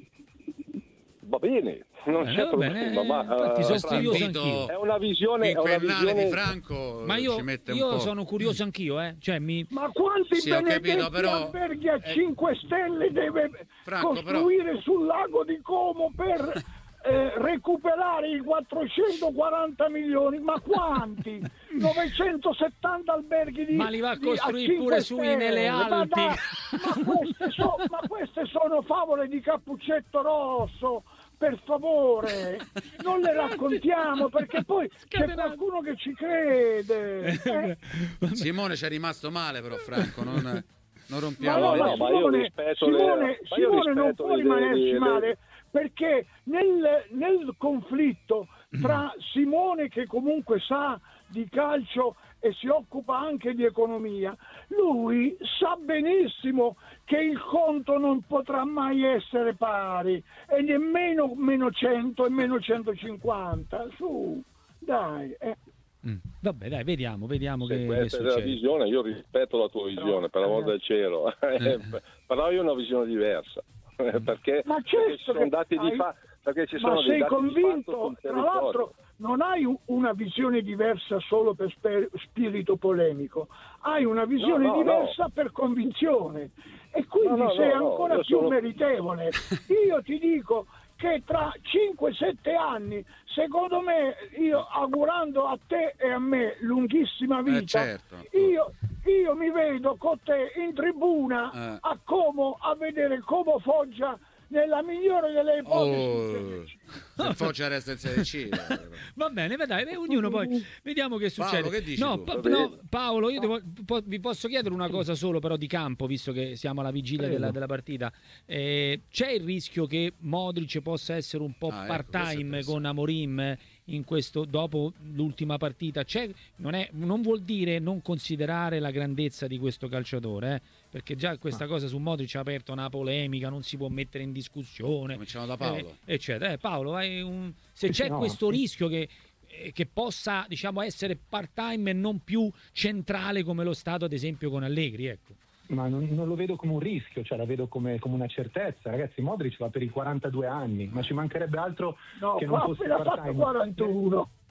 Va bene, non
Bene,
c'è
va
problema,
bene,
ma
infatti
eh,
sono
Franco,
curioso
Invito
anch'io.
è una visione, è una
quinquennale
visione
di Franco
Ma io,
ci mette un
io
po'.
sono curioso anch'io, eh. Cioè, mi...
Ma quanti
Sì, ho
benedetti
capito, però-
alberghi a
eh,
cinque stelle deve
Franco,
costruire sul lago di Como per eh, recuperare i quattrocentoquaranta milioni? Ma quanti? novecentosettanta alberghi di
Ma li va a
di-
costruire
cinque
pure sui
stelle.
nelle
Ma
Alpi.
dai, Ma queste, so- ma queste sono favole di Cappuccetto Rosso. Per favore, non le raccontiamo perché poi c'è
Scatenato.
qualcuno che ci crede. Eh?
Simone ci è rimasto male però Franco, non, non
Ma
rompiamo
no,
le
ma
no, ma io
Simone,
rispetto le-
Simone,
ma io
Simone non
rispetto
può
le-
rimanerci
le-
male perché nel, nel conflitto tra Simone, che comunque sa di calcio e si occupa anche di economia, lui sa benissimo che il conto non potrà mai essere pari e nemmeno meno cento e meno centocinquanta. Su, dai. Eh.
Mm. Vabbè, dai, vediamo, vediamo
Se
che, che
questa è la
succede.
visione, io rispetto la tua visione, per l'amor del cielo,
Eh.
però io ho una visione diversa, perché,
Ma
perché
certo
ci sono
che
dati di
hai-
fa- perché ci
Ma
sono dei
sei
dati di fatto
convinto,
sul
tra
territorio.
l'altro non hai u- una visione diversa solo per spe- spirito polemico, hai una visione
No, no,
diversa per convinzione e quindi
No, no,
sei
no, no,
ancora
io
più
sono-
meritevole. Io ti dico che tra cinque sette anni, secondo me, io augurando a te e a me lunghissima vita,
Eh, certo.
io, io mi vedo con te in tribuna
Eh.
a Como a vedere Como Foggia nella migliore delle ipotesi.
Oh, se Foggia resta in Serie C.
Va bene, dai, beh, ognuno poi vediamo che succede.
Paolo, che dici
no,
tu?
Pa-
Va
no,
bene.
Paolo, io devo- po- vi posso chiedere una cosa solo però di campo, visto che siamo alla vigilia
Prego.
della, della partita. Eh, c'è il rischio che Modric possa essere un po'
Ah, ecco, questo è
part-time
interessante.
con Amorim in questo, dopo l'ultima partita? C'è, non, è, non vuol dire non considerare la grandezza di questo calciatore, eh? Perché già questa cosa su Modric ha aperto una polemica, non si può mettere in discussione.
Cominciamo da Paolo.
Eh, eccetera. Eh, Paolo, hai un... se
Sì,
c'è
sì, no.
questo rischio che, eh, che possa, diciamo, essere part-time e non più centrale come lo stato, ad esempio, con Allegri, ecco.
Ma non, non lo vedo come un rischio, cioè la vedo come, come una certezza. Ragazzi, Modric va per i quarantadue anni, ma ci mancherebbe altro
No,
che non
qua
fosse
appena fatto
part-time.
quarantuno.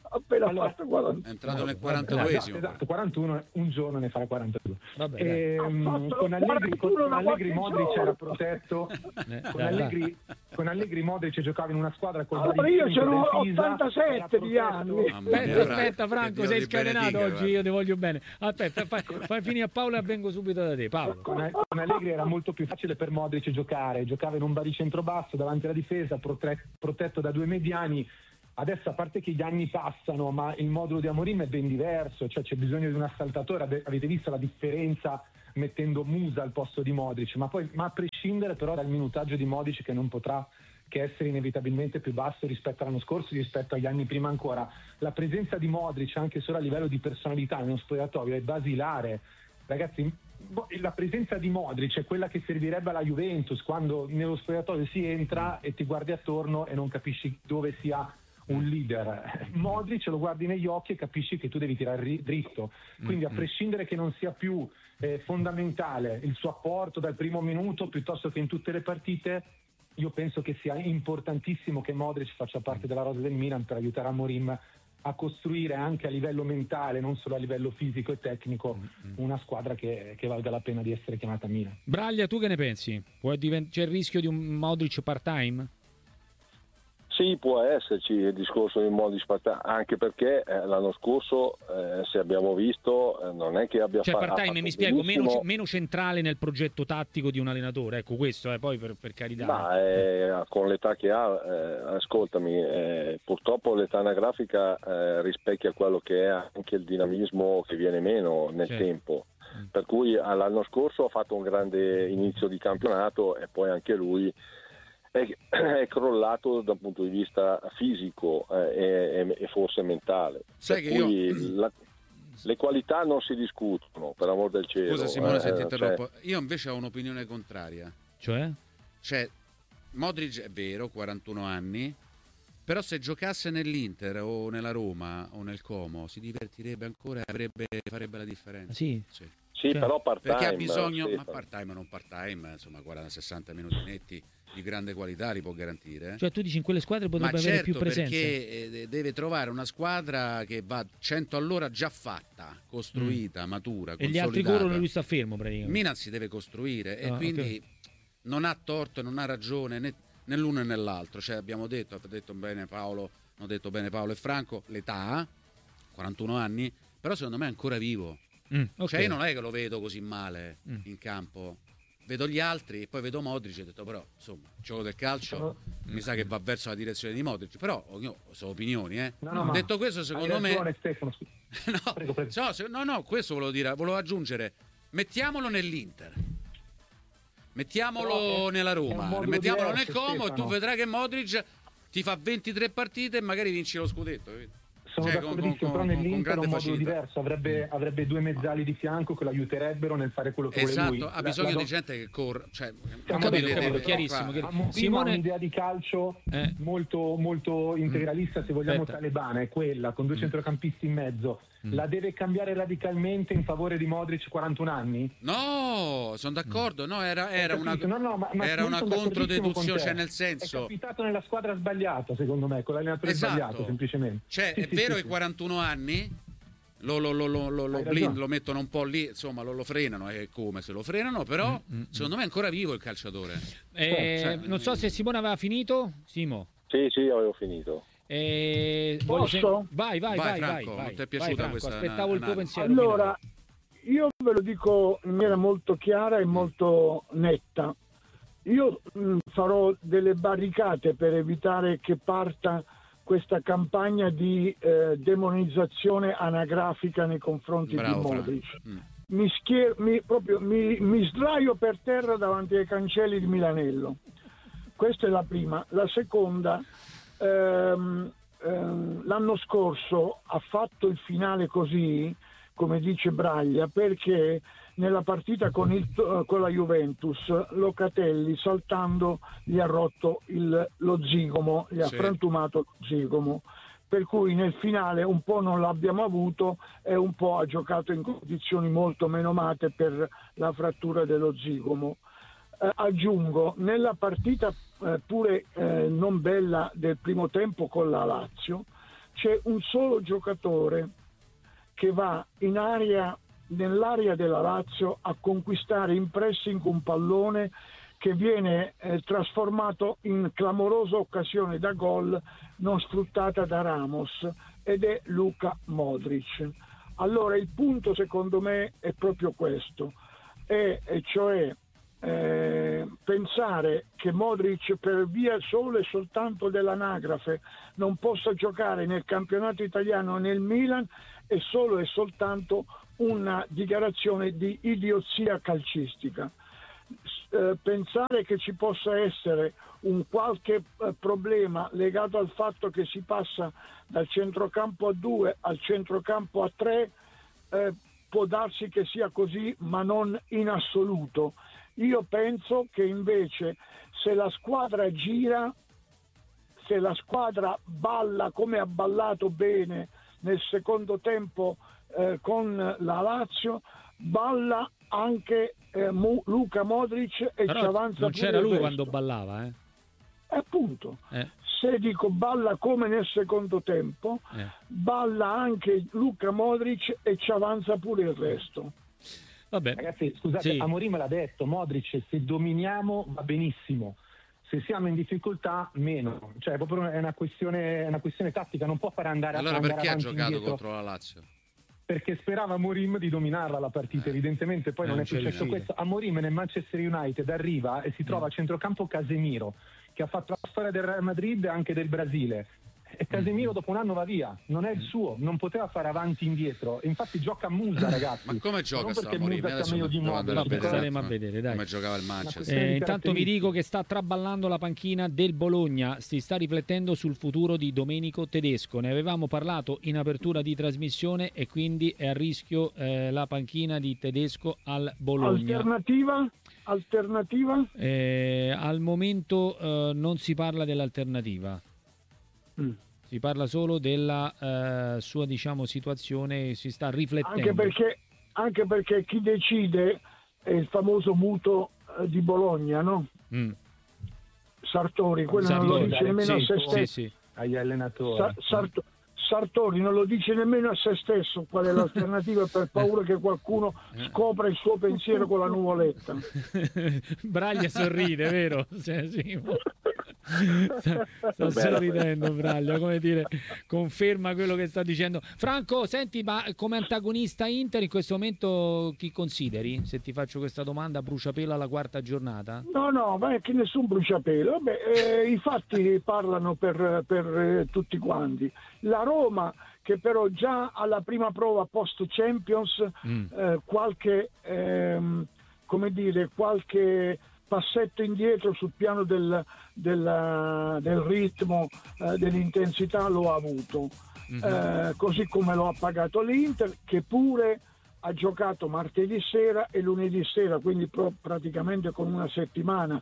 appena
allora,
fatto quarantuno.
È entrato nel quarantaduesimo.
Esatto, esatto, quarantuno, un giorno ne farà quarantadue.
Vabbè,
e, con Allegri, con, con Allegri Modric era protetto,
Eh,
con,
dai,
Allegri, con Allegri Modric giocava in una squadra con
Allora io sono ottantasette di anni.
Aspetta, aspetta Franco, sei scatenato oggi, io ti voglio bene. Aspetta, fai, fai finire a Paolo e vengo subito da te. Paolo.
Con, con Allegri era molto più facile per Modric giocare, giocava in un baricentro basso davanti alla difesa, prote- protetto da due mediani. Adesso, a parte che gli anni passano, ma il modulo di Amorim è ben diverso, cioè c'è bisogno di un assaltatore. Ave- avete visto la differenza mettendo Musa al posto di Modric, ma poi ma a prescindere però dal minutaggio di Modric, che non potrà che essere inevitabilmente più basso rispetto all'anno scorso, rispetto agli anni prima ancora, la presenza di Modric anche solo a livello di personalità nello spogliatoio è basilare. Ragazzi, la presenza di Modric è quella che servirebbe alla Juventus quando nello spogliatoio si entra e ti guardi attorno e non capisci dove sia un leader. Modric lo guardi negli occhi e capisci che tu devi tirare dritto, quindi a prescindere che non sia più eh, fondamentale il suo apporto dal primo minuto piuttosto che in tutte le partite, io penso che sia importantissimo che Modric faccia parte della rosa del Milan per aiutare Amorim a costruire anche a livello mentale, non solo a livello fisico e tecnico, una squadra che, che valga la pena di essere chiamata Milan.
Braglia, tu che ne pensi? Può divent- c'è il rischio di un Modric part-time?
Sì, può esserci il discorso di Modric, anche perché eh, l'anno scorso, eh, se abbiamo visto, eh, non è che abbia
cioè,
fa-
part-time, mi spiego, meno, meno centrale nel progetto tattico di un allenatore, ecco questo, eh, poi per, per carità.
Ma eh, con l'età che ha, eh, ascoltami, eh, purtroppo l'età anagrafica eh, rispecchia quello che è anche il dinamismo che viene meno nel
certo.
tempo. Per cui l'anno scorso ha fatto un grande inizio di campionato e poi anche lui è, è crollato dal punto di vista fisico eh, e, e forse mentale.
Sai
per
che
cui
io...
la, le qualità non si discutono, per amor del cielo.
Scusa Simone,
eh,
se ti interrompo.
cioè...
Io invece ho un'opinione contraria.
Cioè?
Cioè, Modric è vero, quarantuno anni, però se giocasse nell'Inter o nella Roma o nel Como si divertirebbe ancora e avrebbe, farebbe la differenza.
Sì.
Sì.
Sì, cioè, però part-time.
Perché ha bisogno,
sì,
ma part-time o non part-time, insomma, quaranta sessanta minuti netti di grande qualità li può garantire.
Cioè tu dici in quelle squadre potrebbe
ma
avere
certo,
più presenza.
perché deve trovare una squadra che va cento all'ora già fatta, costruita, mm. matura,
e gli altri corrono e lui sta fermo praticamente.
Milan si deve costruire
ah,
e quindi
okay.
non ha torto, non ha ragione né, né l'uno né l'altro. Cioè abbiamo detto, ha detto bene Paolo, hanno detto bene Paolo e Franco, l'età, quarantuno anni, però secondo me è ancora vivo.
Mm, okay.
Cioè io non è che lo vedo così male mm. in campo, vedo gli altri e poi vedo Modric e ho detto però insomma il gioco del calcio mm. mi sa che va verso la direzione di Modric, però ognuno, sono opinioni eh.
no, no,
detto questo secondo me
Stefano,
no,
prego, prego.
So, se, no no questo volevo dire, volevo aggiungere, mettiamolo nell'Inter, mettiamolo è, nella Roma, mettiamolo diverso, nel Como Stefano. E tu vedrai che Modric ti fa ventitré partite e magari vinci lo scudetto, capito?
Sono
cioè,
d'accordissimo,
con, con,
però nell'Inter è un modulo
facilità.
diverso, avrebbe, avrebbe due mezzali di fianco che lo aiuterebbero nel fare quello che
esatto,
vuole lui.
ha bisogno
la, la
di gente che corre, cioè,
ho capito, deve, deve, chiarissimo, chiarissimo.
Simone ha un'idea di calcio eh. molto, molto integralista, se vogliamo Aspetta. talebana, è quella, con due mm. centrocampisti in mezzo. Mm. La deve cambiare radicalmente in favore di Modric, quarantuno anni?
No, sono d'accordo, no, era, era una,
no, no, ma, ma
era una controdeduzione, cioè nel senso...
È capitato nella squadra sbagliata, secondo me, con l'allenatore esatto. sbagliato, semplicemente.
Cioè, sì, è sì, vero che sì, quarantuno anni lo, lo, lo, lo, lo, lo, blind, lo mettono un po' lì, insomma, lo, lo frenano, è come se lo frenano, però mm, mm, secondo me è ancora vivo il calciatore.
Eh, cioè, non so se Simone aveva finito, Simo.
Sì, sì, avevo finito.
Eh,
Posso?
Sem- vai, vai, vai,
vai, Franco,
vai,
non ti è piaciuta
vai,
questa
aspettavo il tuo pensiero.
Allora, io ve lo dico in maniera molto chiara e molto netta. Io mh, farò delle barricate per evitare che parta questa campagna di eh, demonizzazione anagrafica nei confronti Bravo, di Modric. Mm. Mi, schier- mi, proprio, mi, mi sdraio per terra davanti ai cancelli di Milanello. Questa è la prima. La seconda... Ehm, ehm, l'anno scorso ha fatto il finale così, come dice Braglia, perché nella partita con, il, con la Juventus Locatelli saltando gli ha rotto il, lo zigomo, gli ha sì. frantumato lo zigomo, per cui nel finale un po' non l'abbiamo avuto e un po' ha giocato in condizioni molto menomate per la frattura dello zigomo. Eh, aggiungo, nella partita eh, pure eh, non bella del primo tempo con la Lazio c'è un solo giocatore che va in area, nell'area della Lazio, a conquistare in pressing un pallone che viene eh, trasformato in clamorosa occasione da gol non sfruttata da Ramos, ed è Luka Modric. Allora il punto secondo me è proprio questo, e, e cioè eh, pensare che Modric per via solo e soltanto dell'anagrafe non possa giocare nel campionato italiano o nel Milan è solo e soltanto una dichiarazione di idiozia calcistica. Eh, pensare che ci possa essere un qualche eh, problema legato al fatto che si passa dal centrocampo a due al centrocampo a tre, eh, può darsi che sia così, ma non in assoluto. Io penso che invece se la squadra gira, se la squadra balla come ha ballato bene nel secondo tempo eh, con la Lazio, balla anche eh, Mu- Luka Modric e
Però
ci avanza
non
pure
c'era
il
lui
resto.
quando ballava, eh?
Appunto,
Eh.
se dico balla come nel secondo tempo,
Eh.
balla anche Luka Modric e ci avanza pure il resto.
Vabbè.
Ragazzi, scusate,
Sì.
Amorim l'ha detto, Modric, se dominiamo va benissimo, se siamo in difficoltà meno, cioè proprio è una questione, è una questione tattica, non può fare andare,
Allora
andare
perché ha
avanti
giocato
indietro,
contro la Lazio?
perché sperava Amorim di dominarla la partita, evidentemente poi
Eh,
non è
non c'è
successo
riuscito.
questo. Amorim nel Manchester United arriva e si trova a centrocampo Casemiro, che ha fatto la storia del Real Madrid e anche del Brasile, e Casemiro dopo un anno va via, non è il suo, non poteva fare avanti e indietro, infatti gioca a musa, ragazzi.
Ma come gioca
non
sta
perché
Amorim?
Musa sia
Adesso
meglio di
devo andare a
Modric,
vedere,
però-
staremo a vedere, dai.
come giocava il Manchester.
questione
Eh,
di
intanto vi
caratteristiche.
dico che sta traballando la panchina del Bologna, si sta riflettendo sul futuro di Domenico Tedesco. Ne avevamo parlato in apertura di trasmissione e quindi è a rischio eh, la panchina di Tedesco al Bologna.
Alternativa? Alternativa?
Eh, al momento eh, non si parla dell'alternativa.
Mm.
Si parla solo della eh, sua, diciamo, situazione, si sta riflettendo.
Anche perché, anche perché chi decide è il famoso muto eh, di Bologna, no?
Mm.
Sartori, quello non
Sartori,
lo dice nemmeno
sì,
a se
sì,
stesso.
sì.
agli allenatori.
Sa- Sarto- Sartori non lo dice nemmeno a se stesso qual è l'alternativa, per paura che qualcuno scopra il suo pensiero con la nuvoletta.
Braglia sorride, vero? Cioè, sì. Sta, sta sorridendo Braglia, come dire, conferma quello che sta dicendo. Franco, senti, ma come antagonista Inter in questo momento chi consideri? Se ti faccio questa domanda a bruciapelo alla quarta giornata?
No, no, ma è che nessun bruciapelo. Vabbè, eh, i fatti parlano per, per eh, tutti quanti. La Roma, che però già alla prima prova post Champions
Mm.
eh, qualche ehm, come dire qualche passetto indietro sul piano del, del, del ritmo, eh, dell'intensità lo ha avuto. Eh, così come lo ha pagato l'Inter, che pure ha giocato martedì sera e lunedì sera, quindi pro- praticamente con una settimana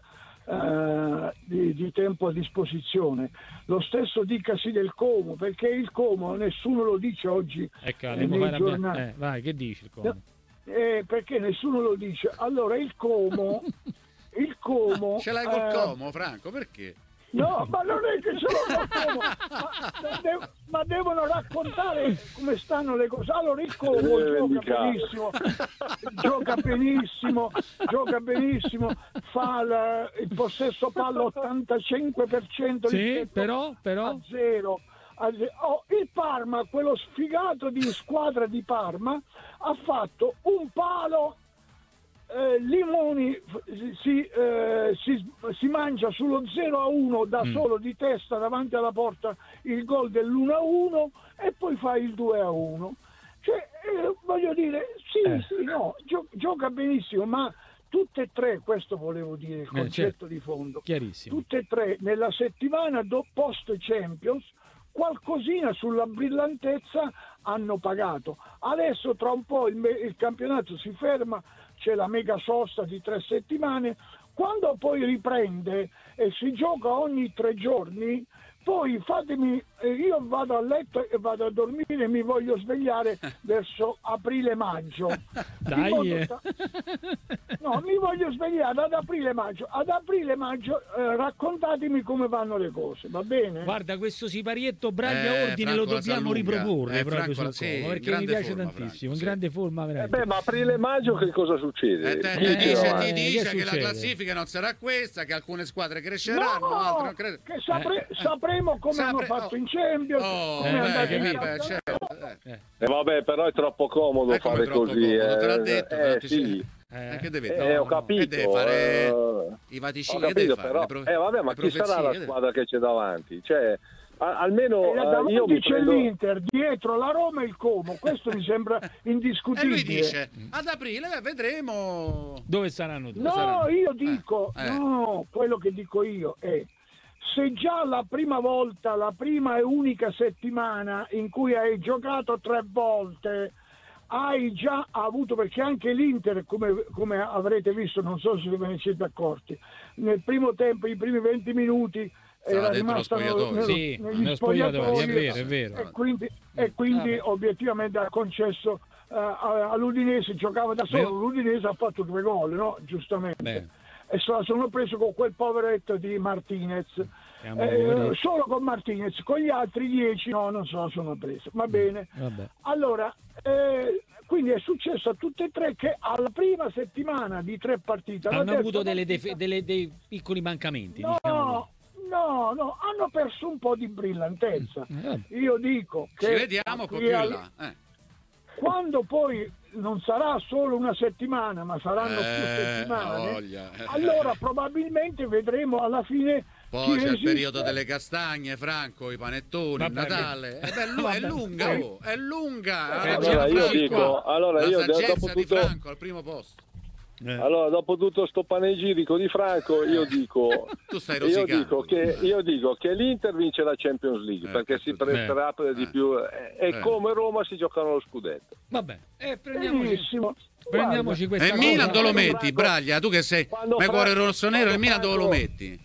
eh, di, di tempo a disposizione. Lo stesso dicasi del Como, perché il Como nessuno lo dice oggi
Ecco,
eh,
andiamo a
nei
fare una-
giornali.
eh, vai, che dici il Como?
Eh, perché nessuno lo dice. Allora il Como il Como
Ce l'hai col
eh,
Como, Franco, perché?
no, ma non è che ce l'ho col Como, ma, de- ma devono raccontare come stanno le cose. Allora il Como
Eh,
gioca
mica.
benissimo, gioca benissimo, gioca benissimo, fa la- il possesso palla ottantacinque per cento
Sì,
rispetto
però, però...
a zero. A ze- oh, il Parma, quello sfigato di squadra di Parma, ha fatto un palo. Eh, Limoni f- si, eh, si, si mangia sullo zero a uno da
Mm.
solo di testa davanti alla porta il gol dell'uno a uno e poi fa il due a uno. Cioè, eh, voglio dire, sì,
Eh.
sì, no, gio- gioca benissimo, ma tutte e tre, questo volevo dire, il
Eh,
concetto
certo.
di fondo,
Chiarissimo.
tutte e tre nella settimana do- post Champions qualcosina sulla brillantezza hanno pagato. Adesso tra un po' il, me- il campionato si ferma, c'è la mega sosta di tre settimane, quando poi riprende e si gioca ogni tre giorni, poi fatemi eh, io vado a letto e vado a dormire e mi voglio svegliare verso aprile-maggio.
Dai, eh.
sta... no, mi voglio svegliare ad aprile-maggio. Ad aprile-maggio eh, raccontatemi come vanno le cose, va bene?
Guarda, questo siparietto Braglia
Eh,
Ordine
Franco
lo
la
dobbiamo
sa lunga.
riproporre
Eh,
proprio
Franco
sul
la- sì,
Como,
in
perché mi
grande
piace
forma,
tantissimo,
Franco,
in
sì.
grande forma
Eh
veramente.
beh, ma aprile-maggio che cosa succede?
Eh, te-
Chi
te
ci
dice,
va?
ti
Eh,
dice
che
che la
succede?
classifica non sarà questa, che alcune squadre cresceranno,
No,
altre non cre-
che sapre-
Eh, eh.
sapremo come
Sapre-
hanno fatto
oh.
in Champions,
Oh,
come
eh,
è andato
beh,
in
eh,
beh,
campionato.
certo, eh.
Eh, vabbè, però è troppo comodo
Eh, come
fare
troppo
così.
comodo, te l'ha
eh.
detto,
Eh,
infatti,
sì.
Eh,
Eh, che deve
Eh,
fare?
ho
Che
capito.
deve fare
eh,
i vaticini?
Ho
Che deve
capito,
fare?
però.
Le pro-
Eh, vabbè, ma
le
chi sarà
profezie,
la
che deve-
squadra che c'è davanti? Cioè, a- almeno
E là
eh,
davanti
io mi
c'è
prendo...
l'Inter, dietro la Roma e il Como, questo mi sembra
E
indiscutibile.
lui dice, ad aprile eh, vedremo...
Dove saranno tutti?
No,
saranno?
io dico,
Eh, eh.
no, quello che dico io è, se già la prima volta, la prima e unica settimana in cui hai giocato tre volte, hai già avuto, perché anche l'Inter, come, come avrete visto, non so se ve ne siete accorti, nel primo tempo, i primi venti minuti,
Stava
era
dentro lo
rimasta
spogliatoio.
nello-
Sì,
negli
nello spogliatoio, è
spogliatoi,
vero, è vero.
e quindi, e quindi
Vabbè.
obiettivamente ha concesso eh, a- all'Udinese, giocava da solo,
Beh.
l'Udinese ha fatto due gol, no? Giustamente.
Beh.
E se la sono preso con quel poveretto di Martinez.
Siamo
Eh,
poveretti.
solo con Martinez, con gli altri dieci no, non se la sono presa. Va bene.
Vabbè.
Allora, eh, quindi è successo a tutte e tre che alla prima settimana di tre partite alla
Hanno
terza
avuto delle
partita-
def- delle- dei piccoli mancamenti,
No,
diciamo.
no, no, hanno perso un po' di brillantezza.
Eh, vabbè.
Io dico che
Ci vediamo con
qui
più
al-
in là. Eh.
quando poi non sarà solo una settimana, ma saranno più
Eh,
settimane,
voglia. Eh.
allora probabilmente vedremo alla fine
Poi
chi
c'è il
esiste.
periodo delle castagne, Franco, i panettoni, il
Vabbè,
Natale. Eh beh, è, lu- è
vabbè.
lunga, oh, è lunga. Ha
Eh,
ragione
allora io
Franco.
dico, allora
La
io
saggezza
dopo
di
tutto,
Franco al primo posto.
Eh.
allora, dopo tutto sto panegirico di Franco, io dico,
Tu stai
io
rosicando.
dico che io dico che l'Inter vince la Champions League
Eh,
perché si
questo-
presterà per di
eh.
più eh, e
Eh.
come Roma si giocano lo scudetto.
Vabbè, eh, prendiamoci,
Benissimo.
prendiamoci
Guarda,
questa
E il Milan
cosa.
dove lo
Quando
metti,
Franco-
Braglia? Tu che sei
quando
me
Franco-
cuore rossonero, il
quando
Milan dove lo
Franco-
metti?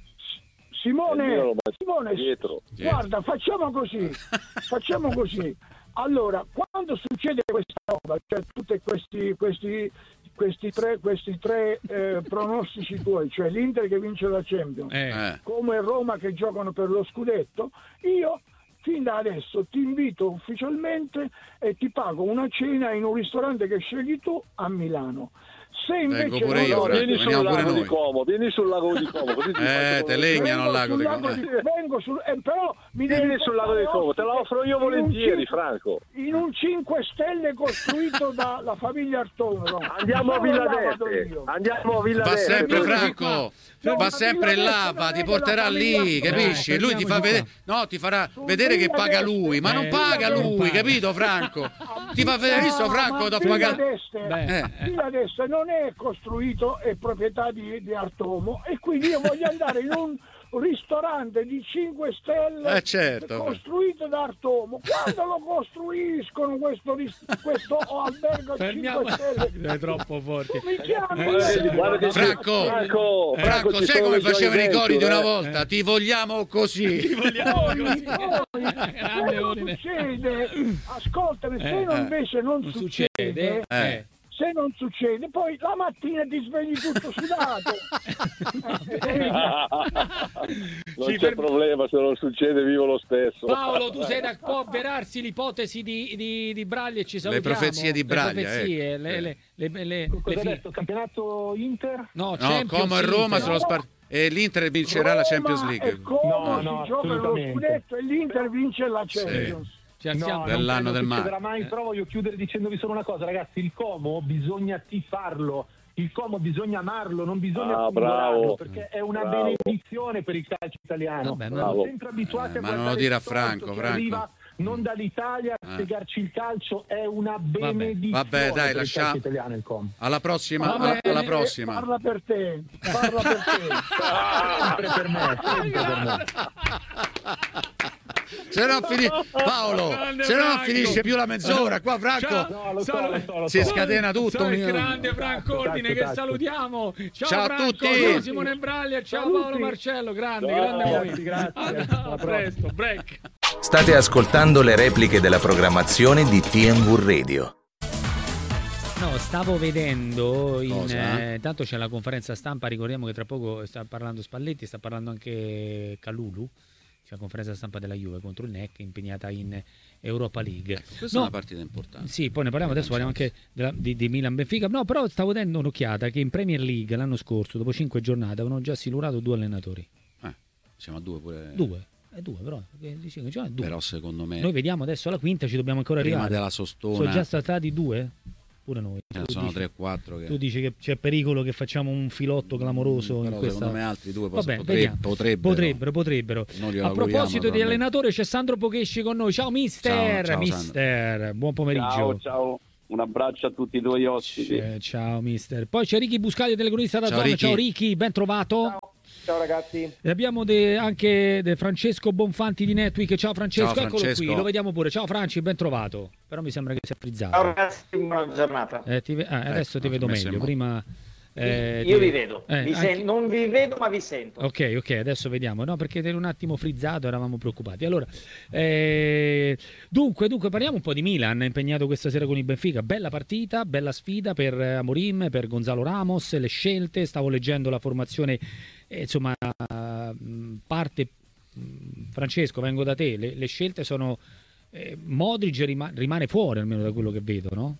Il Milan
Simone,
lo mette
Simone,
dietro.
guarda, facciamo così, facciamo così. Allora, quando succede questa roba, cioè tutti questi, questi, questi tre, questi tre eh, pronostici tuoi, cioè l'Inter che vince la Champions,
Eh.
Eh.
come Roma che giocano per lo scudetto, io fin da adesso ti invito ufficialmente e ti pago una cena in un ristorante che scegli tu a Milano. Se invece
Vengo pure
non
io,
lo-
Franco,
Vieni sul
veniamo pure
lago di
noi.
Como, vieni sul lago di Como, così ti
Eh,
faccio
te
come-
legnano al
vengo
lago
sul
di
lago
Como.
di- vengo sul eh, però mi
Vieni
devi
sul lago di
portare
Como, te la
ospite
offro io
in un
volentieri,
cin-
Franco.
in un cinque stelle costruito dalla famiglia Artone. no?
Andiamo a
Solo
Villa
là vado
d'Este,
io.
andiamo a Villa
Va
d'Este.
sempre
dove-
Franco,
No,
va
ma
sempre
Villa
là,
d'Este
va,
non
ti
è
porterà
della
lì,
famiglia
capisci? Lui ti fa
fermiamoci
vedere,
qua.
no, ti farà
Su
vedere che
Villa
paga
d'Este,
lui, ma
eh,
non paga
non
lui,
paga.
capito Franco? Ti fa vedere, hai visto Franco,
ma
dopo
Villa
pagare.
d'Este,
Beh,
Eh.
Villa d'Este non è costruito, è proprietà di, di Artomo e quindi io voglio andare in un ristorante di cinque stelle
Eh, certo.
costruito da Artomo. Quando lo costruiscono questo, ris- questo albergo a
Fermiamo.
cinque stelle?
È troppo forte.
Mi chiami?
Eh,
io-
guarda che ci-
Franco,
Franco,
Franco,
ci
sai
sono
come
le
facevano i
joint
cori di una
venture, eh?
volta? Ti vogliamo così.
vogliamo così.
Poi,
Grande
se non
ordine.
succede, ascoltami, se
Eh,
non
eh.
invece non,
Non
succede,
succede.
Eh.
se non succede, poi la mattina ti svegli tutto sudato.
Non
Ci
c'è
fermi-
problema, se non succede vivo lo stesso.
Paolo, tu sei da può avverarsi l'ipotesi di, di, di Braglia e ci salutiamo.
profezie di Braglia,
Le profezie,
ecco.
le, le, le, le, le
Cosa hai
fi-
detto? Campionato Inter?
No,
No,
Champions
Como e Roma
Inter.
sono spar- e l'Inter vincerà la Champions
Roma
League.
e Como
No, no,
si giocano lo
assolutamente.
scudetto e l'Inter vince la Champions.
Ci alziamo.
No,
Dell'anno
non
del
credo
mare.
succederà mai, però voglio chiudere dicendovi solo una cosa, ragazzi, il Como bisogna tifarlo, il Como bisogna amarlo, non bisogna
Ah,
congolarlo,
bravo.
perché è una
Bravo.
benedizione per il calcio italiano.
Vabbè, ma-
Siamo
Bravo.
sempre abituati
Eh,
a
ma non lo
guardare
dire a
il torto
Franco,
che
Franco.
arriva non dall'Italia a
Eh.
spiegarci il calcio, è una benedizione
Vabbè, dai,
per il
lasciamo-
calcio italiano il Como.
Alla prossima,
Va
alla,
bene,
alla
Eh,
prossima.
Parla per te, parla per te.
Sempre per me, sempre per me.
Se no fini- Paolo,
Grande
se no non
Franco.
finisce più la mezz'ora qua,
Ciao.
Franco.
No, lo so,
Sal-
lo so, lo
Si
so.
scatena tutto.
Sai,
un-
grande Franco
Tacco,
Ordine
tacco,
che
tacco.
salutiamo. Ciao,
Ciao a
Franco,
tutti.
ciao Simone Braglia, ciao
Saluti.
Paolo Marcello, grande,
Ciao.
grande
Grazie,
voi.
grazie.
A
Alla prossima.
presto, break.
State ascoltando le repliche della programmazione di T M V Radio.
No, stavo vedendo, in,
Cosa?
eh, tanto c'è la conferenza stampa, ricordiamo che tra poco sta parlando Spalletti, sta parlando anche Kalulu, c'è la conferenza stampa della Juve contro il N E C impegnata in Europa League.
Ecco, questa
No,
è una partita importante.
Sì, poi ne parliamo adesso, parliamo anche della, di, di Milan-Benfica, no, però stavo dando un'occhiata che in Premier League l'anno scorso, dopo cinque giornate, avevano già silurato due allenatori.
Eh, siamo a due pure.
Due, è due però, dicevo, già due.
Però secondo me
Noi vediamo adesso la quinta, ci dobbiamo ancora
prima
arrivare.
della sostona
Sono già stati due? Pure noi.
eh,
Tu
sono
dici-
tre o quattro che...
Tu dici che c'è pericolo che facciamo un filotto clamoroso in
Però
questa...
secondo me altri due
Vabbè,
potre-
vediamo.
potrebbero.
potrebbero, potrebbero.
Non glielo
A
auguriamo,
proposito di
naturalmente.
allenatori, c'è Sandro Pochesci con noi. Ciao mister,
Ciao, ciao,
mister, buon pomeriggio.
Ciao, ciao, un abbraccio a tutti i tuoi ospiti.
Eh, ciao mister. Poi c'è Ricky Buscali, telecronista da
Ciao,
zona.
Ricky.
Ciao Ricky, ben trovato.
Ciao. Ciao ragazzi.
E abbiamo de- anche de Francesco Bonfanti di Netweek. Ciao Francesco,
Ciao,
eccolo
Francesco.
qui, lo vediamo pure. Ciao Franci, ben trovato. Però mi sembra che sia frizzato.
Ciao ragazzi, buona giornata.
Eh, ti ve- ah, adesso ti
ho
vedo
messo in
meglio.
moto.
Prima eh,
Io
ti-
vi vedo,
eh,
vi
anche-
sen- non vi vedo ma vi sento.
Ok, ok, adesso vediamo. No, perché eri un attimo frizzato, eravamo preoccupati. Allora, eh, dunque, dunque, parliamo un po' di Milan, impegnato questa sera con il Benfica. Bella partita, bella sfida per eh, Amorim, per Gonzalo Ramos, le scelte. Stavo leggendo la formazione, eh, insomma, mh, parte. mh, Francesco, vengo da te. Le, le scelte sono. Eh, Modric rima- rimane fuori, almeno da quello che vedo, no?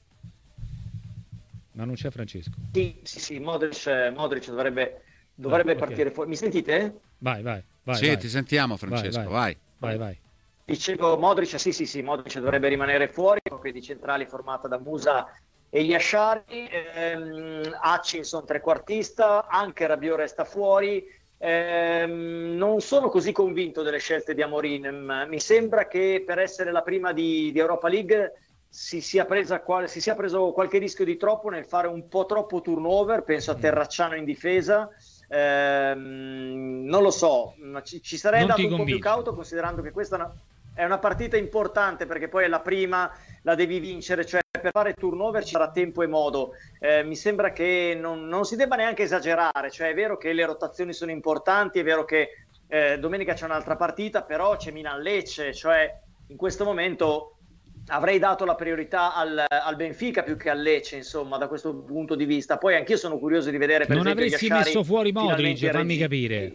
Ma non c'è Francesco.
Sì, sì, sì, Modric, Modric dovrebbe, dovrebbe
Ah, ok.
partire fuori. Mi sentite?
Vai, vai, vai.
Sì,
vai.
ti sentiamo Francesco,
Vai,
vai.
Vai, vai.
Dicevo Modric, sì, sì, sì, Modric dovrebbe rimanere fuori, coppia di centrali formata da Musa e Yashari, ehm, Hutchinson trequartista, anche Rabiot resta fuori. Ehm, non sono così convinto delle scelte di Amorim, mi sembra che per essere la prima di, di Europa League si sia, presa qual- si sia preso qualche rischio di troppo nel fare un po' troppo turnover, penso a Terracciano in difesa. Ehm, non lo so, ma ci, ci sarei
Non
andato
ti
un po' più
convince.
cauto, considerando che questa è una, è una partita importante, perché poi è la prima, la devi vincere, cioè per fare turnover ci sarà tempo e modo. Eh, mi sembra che non, non si debba neanche esagerare, cioè è vero che le rotazioni sono importanti, è vero che eh, domenica c'è un'altra partita, però c'è Milan-Lecce, cioè in questo momento avrei dato la priorità al, al Benfica più che al Lecce, insomma, da questo punto di vista. Poi anch'io sono curioso di vedere, per
Non
esempio,
avresti
Yashari
messo fuori Modric,
finalmente
fammi
regi-
capire.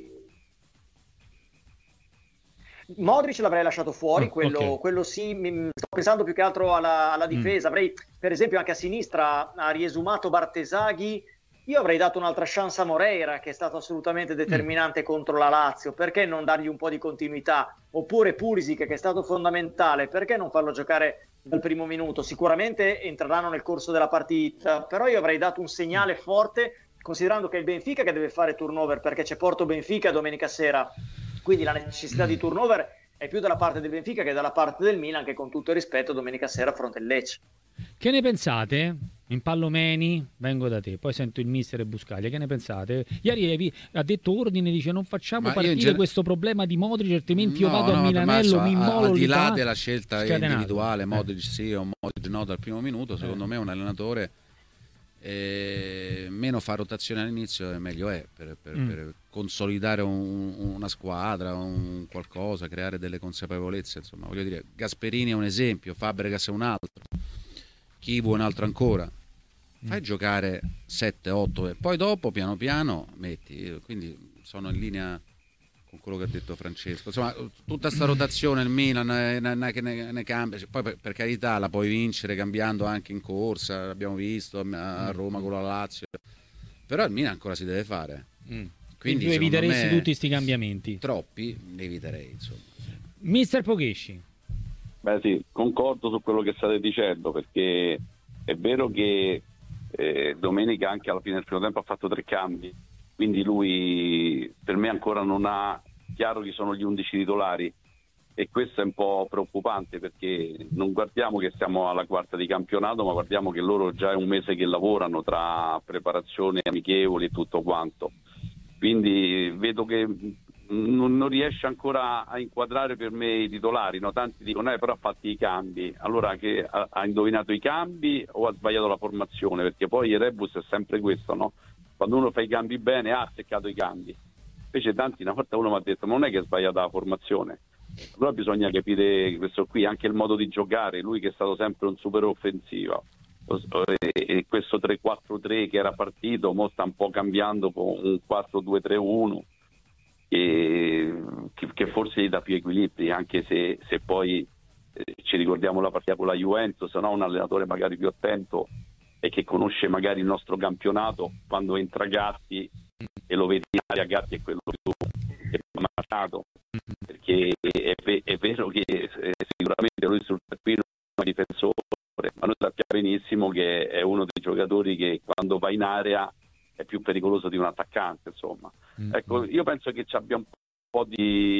Modric l'avrei lasciato fuori,
Ah,
quello,
ok.
quello sì, mi- sto pensando più che altro alla, alla difesa. Avrei, per esempio, anche a sinistra ha riesumato Bartesaghi. Io avrei dato un'altra chance a Moreira, che è stato assolutamente determinante contro la Lazio. Perché non dargli un po' di continuità? Oppure Pulisic, che è stato fondamentale, perché non farlo giocare dal primo minuto? Sicuramente entreranno nel corso della partita, però io avrei dato un segnale forte, considerando che è il Benfica che deve fare turnover, perché c'è Porto Benfica domenica sera. Quindi la necessità di turnover è più dalla parte del Benfica che dalla parte del Milan, che con tutto il rispetto domenica sera affronta il Lecce.
Che ne pensate? In Pallomeni, vengo da te, poi sento il mister e Buscaglia. Che ne pensate? Ieri Evi ha detto ordine, dice non facciamo
Ma io in
partire
gen-
questo problema di Modric, altrimenti io
No,
vado
no,
a
per me
Milanello,
adesso,
mi
a-
immolo
al di
lì
là
davanti.
della scelta
Scatenato.
individuale,
Eh.
Modric sì o Modric no dal primo minuto, secondo
Eh.
me un allenatore eh, meno fa rotazione all'inizio e meglio è per, per-
Mm.
per consolidare un- una squadra, un qualcosa, creare delle consapevolezze, insomma, voglio dire, Gasperini è un esempio, Fabregas è un altro, Chivu è un altro ancora. Fai giocare sette otto e poi dopo piano piano metti, quindi sono in linea con quello che ha detto Francesco. Insomma, tutta sta rotazione, il Milan eh, ne, che ne, ne cambia, poi per, per carità la puoi vincere cambiando anche in corsa, l'abbiamo visto a Roma con la Lazio, però il Milan ancora si deve fare.
Mm.
Quindi
tu
secondo
eviteresti
me,
tutti questi cambiamenti.
Troppi ne eviterei, insomma.
Mister Pochesci.
Beh sì, concordo su quello che state dicendo, perché è vero che eh, domenica anche alla fine del primo tempo ha fatto tre cambi, quindi lui per me ancora non ha chiaro chi sono gli undici titolari, e questo è un po' preoccupante, perché non guardiamo che siamo alla quarta di campionato, ma guardiamo che loro già è un mese che lavorano tra preparazione, amichevoli e tutto quanto, quindi vedo che non, non riesce ancora a inquadrare per me i titolari, no? Tanti dicono eh, però ha fatto i cambi, allora che ha, ha indovinato i cambi o ha sbagliato la formazione, perché poi il rebus è sempre questo, no? Quando uno fa i cambi bene ha azzeccato i cambi, invece tanti una volta uno mi ha detto ma non è che ha sbagliato la formazione, Allora bisogna capire questo qui, anche il modo di giocare, lui che è stato sempre un super offensiva, e questo tre quattro tre che era partito mo sta un po' cambiando con un quattro due tre uno che, che forse gli dà più equilibri, anche se, se poi eh, ci ricordiamo la partita con la Juventus, se no un allenatore magari più attento e che conosce magari il nostro campionato, quando entra Gatti e lo vedi in aria, Gatti è quello più che ha marcato, perché è, è vero che eh, sicuramente lui sul tappino è un difensore, ma noi sappiamo benissimo che è uno dei giocatori che quando va in area è più pericoloso di un attaccante, insomma. Mm-hmm. Ecco, io penso che ci abbia un po' di...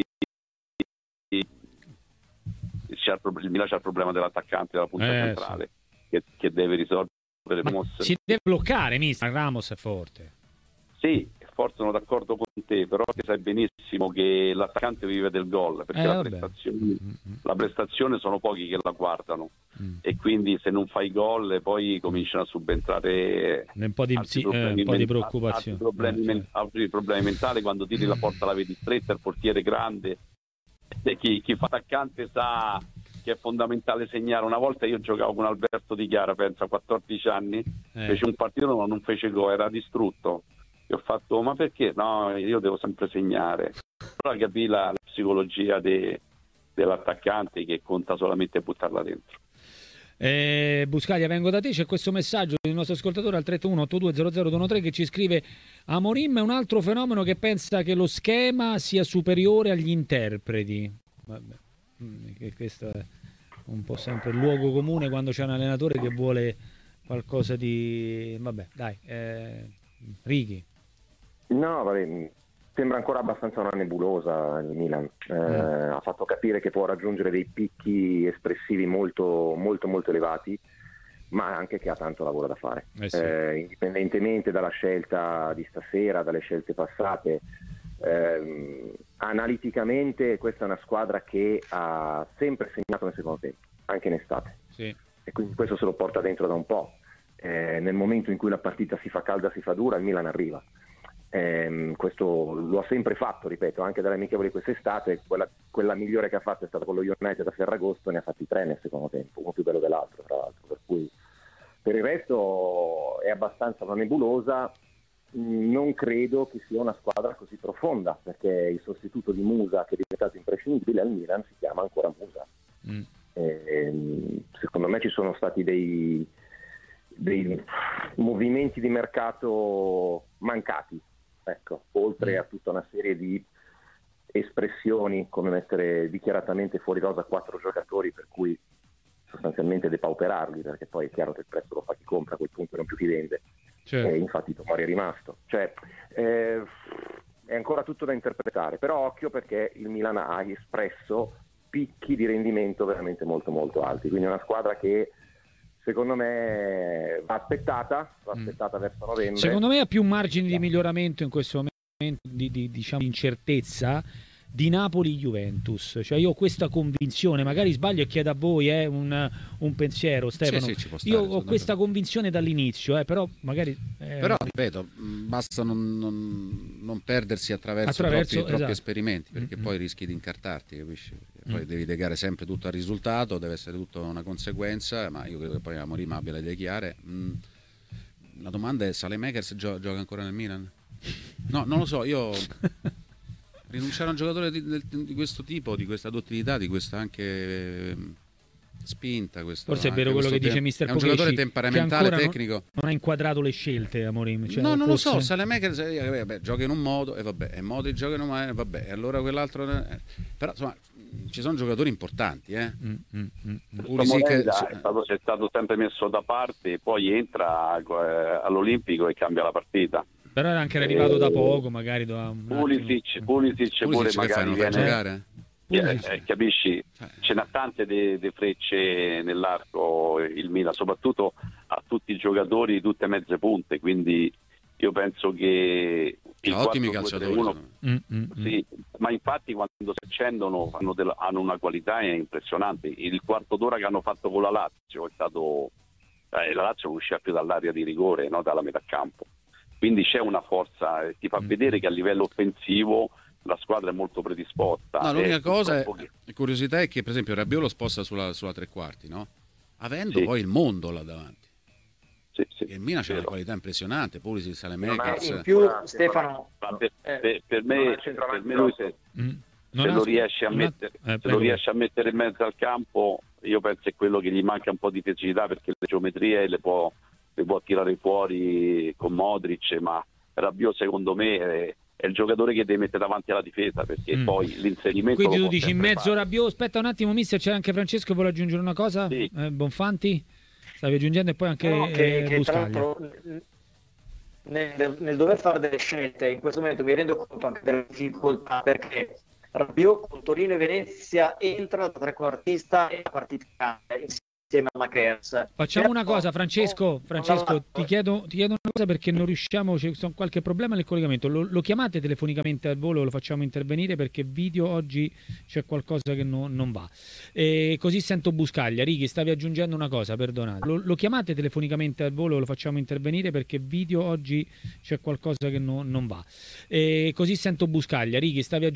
C'è il, pro... il Milan c'ha il problema dell'attaccante della punta
eh,
centrale, sì. che, che deve risolvere.
Ma si deve bloccare, mister. Ramos è forte.
Sì, forse sono d'accordo con te, però che sai benissimo che l'attaccante vive del gol, perché
eh,
la, prestazione, mm-hmm. la prestazione sono pochi che la guardano, mm. e quindi se non fai gol poi cominciano a subentrare
un po' di,
altri
sì,
problemi,
eh, un po' di
mentali,
preoccupazione,
altri problemi,
eh,
men- altri problemi mentali, quando tiri la porta la vedi stretta, il portiere grande, e chi, chi fa attaccante sa che è fondamentale segnare. Una volta io giocavo con Alberto Di Chiara, penso a quattordici anni, eh. fece un partito ma non fece gol, era distrutto. Io ho fatto, ma perché? No, io devo sempre segnare. Però capì la, la psicologia de, dell'attaccante, che conta solamente buttarla dentro.
Eh, Buscaglia, vengo da te, c'è questo messaggio del nostro ascoltatore al tre uno otto due zero zero due uno tre che ci scrive: Amorim è un altro fenomeno che pensa che lo schema sia superiore agli interpreti. Vabbè, che questo è un po' sempre il luogo comune quando c'è un allenatore che vuole qualcosa di... vabbè, dai, eh, Righi.
No, vabbè, sembra ancora abbastanza una nebulosa il Milan. Eh, mm. Ha fatto capire che può raggiungere dei picchi espressivi molto, molto, molto elevati, ma anche che ha tanto lavoro da fare.
Eh sì.
eh, indipendentemente dalla scelta di stasera, dalle scelte passate, eh, analiticamente questa è una squadra che ha sempre segnato nel secondo tempo, anche in estate.
Sì.
E quindi questo se lo porta dentro da un po'. Eh, nel momento in cui la partita si fa calda, si fa dura, il Milan arriva. Eh, questo lo ha sempre fatto, ripeto, anche dalle amichevoli quest'estate. Quella, quella migliore che ha fatto è stata con lo United a Ferragosto, ne ha fatti tre nel secondo tempo, uno più bello dell'altro tra l'altro, per cui per il resto è abbastanza una nebulosa. Non credo che sia una squadra così profonda, perché il sostituto di Musa, che è diventato imprescindibile al Milan, si chiama ancora Musa. mm. eh, secondo me ci sono stati dei dei movimenti di mercato mancati, ecco, oltre a tutta una serie di espressioni come mettere dichiaratamente fuori rosa quattro giocatori, per cui sostanzialmente depauperarli, perché poi è chiaro che il prezzo lo fa chi compra, a quel punto non più chi vende. Certo. E infatti Tomori è rimasto, cioè eh, è ancora tutto da interpretare, però occhio, perché il Milan ha espresso picchi di rendimento veramente molto molto alti, quindi è una squadra che secondo me va aspettata, va aspettata mm. verso novembre.
Secondo me ha più margini di miglioramento in questo momento di, di diciamo incertezza di Napoli-Juventus. Cioè io ho questa convinzione, magari sbaglio e chiedo a voi eh, un, un pensiero, Stefano.
Sì, sì, ci può stare,
io ho questa convinzione dall'inizio, eh, però magari... Eh,
però ripeto, basta non, non, non perdersi attraverso,
attraverso
troppi, troppi
esatto.
esperimenti, perché mm-hmm. poi rischi di incartarti, capisci? Perché poi mm. devi legare sempre tutto al risultato, deve essere tutto una conseguenza, ma io credo che poi Amorim abbia le idee chiare. Mm. La domanda è: Saelemaekers gio- gioca ancora nel Milan? No, non lo so, io... rinunciare a un giocatore di, di questo tipo, di questa dottilità, di questa anche eh, spinta, questo,
forse è vero quello che
te-
dice mister
è un giocatore temperamentale, tecnico.
Non, non ha inquadrato le scelte Amorim, cioè,
no, non
forse...
lo so. Saelemaekers eh, vabbè, gioca in un modo e vabbè, e Modric gioca in un modo e vabbè, e allora quell'altro eh. Però insomma ci sono giocatori importanti, eh.
Mm, mm, mm.
Pulisic è stato, è stato sempre messo da parte e poi entra eh, all'Olimpico e cambia la partita.
Però era anche arrivato eh, da poco, magari da un
Pulisic, Pulisic, Pulisic pure magari viene,
giocare?
Eh, eh, capisci? Ce n'ha tante de, de frecce nell'arco il Milan, soprattutto a tutti i giocatori di tutte mezze punte, quindi io penso che il
ottimi calciatori
uno, mm, mm, sì, mm. ma infatti quando si accendono hanno, del, hanno una qualità impressionante. Il quarto d'ora che hanno fatto con la Lazio è stato eh, la Lazio non usciva più dall'area di rigore, no? Dalla metà campo. Quindi c'è una forza, ti fa mm. vedere che a livello offensivo la squadra è molto predisposta.
No, l'unica
e
cosa, è,
che...
curiosità è che per esempio Rabiot lo sposta sulla, sulla tre quarti, no? Avendo
sì.
poi il mondo là davanti.
Sì, sì,
il Milan c'ha una qualità impressionante, Pulisic, Saelemaekers.
In più Stefano
per, per, per me, per me lui se,
mm.
se, lo riesce a mettere, eh, se lo riesce a mettere in mezzo al campo, io penso è quello che gli manca un po' di fisicità, perché le geometrie le può, le può tirare fuori con Modric, ma Rabiot secondo me è, è il giocatore che deve mettere davanti alla difesa, perché mm. poi l'inserimento.
Quindi tu dici in mezzo Rabiot, aspetta un attimo mister, c'è anche Francesco, vuole aggiungere una cosa?
Sì.
Eh, Bonfanti? Stavi aggiungendo e poi anche
no, che,
eh,
che tra
Buscaglia.
l'altro nel, nel dover fare delle scelte in questo momento mi rendo conto anche delle difficoltà, perché Rabiot con Torino e Venezia entra da trequartista e la partita cambia insieme alla Kers.
Facciamo una cosa, Francesco, Francesco ti chiedo, ti chiedo una cosa, perché non riusciamo, c'è qualche problema nel collegamento, lo, lo chiamate telefonicamente al volo, lo facciamo intervenire, perché video oggi c'è qualcosa che no, non va. E così sento Buscaglia. Righi, stavi aggiungendo una cosa, perdonate. Lo, lo chiamate telefonicamente al volo, lo facciamo intervenire, perché video oggi c'è qualcosa che no, non va. E così sento Buscaglia. Righi, stavi aggiungendo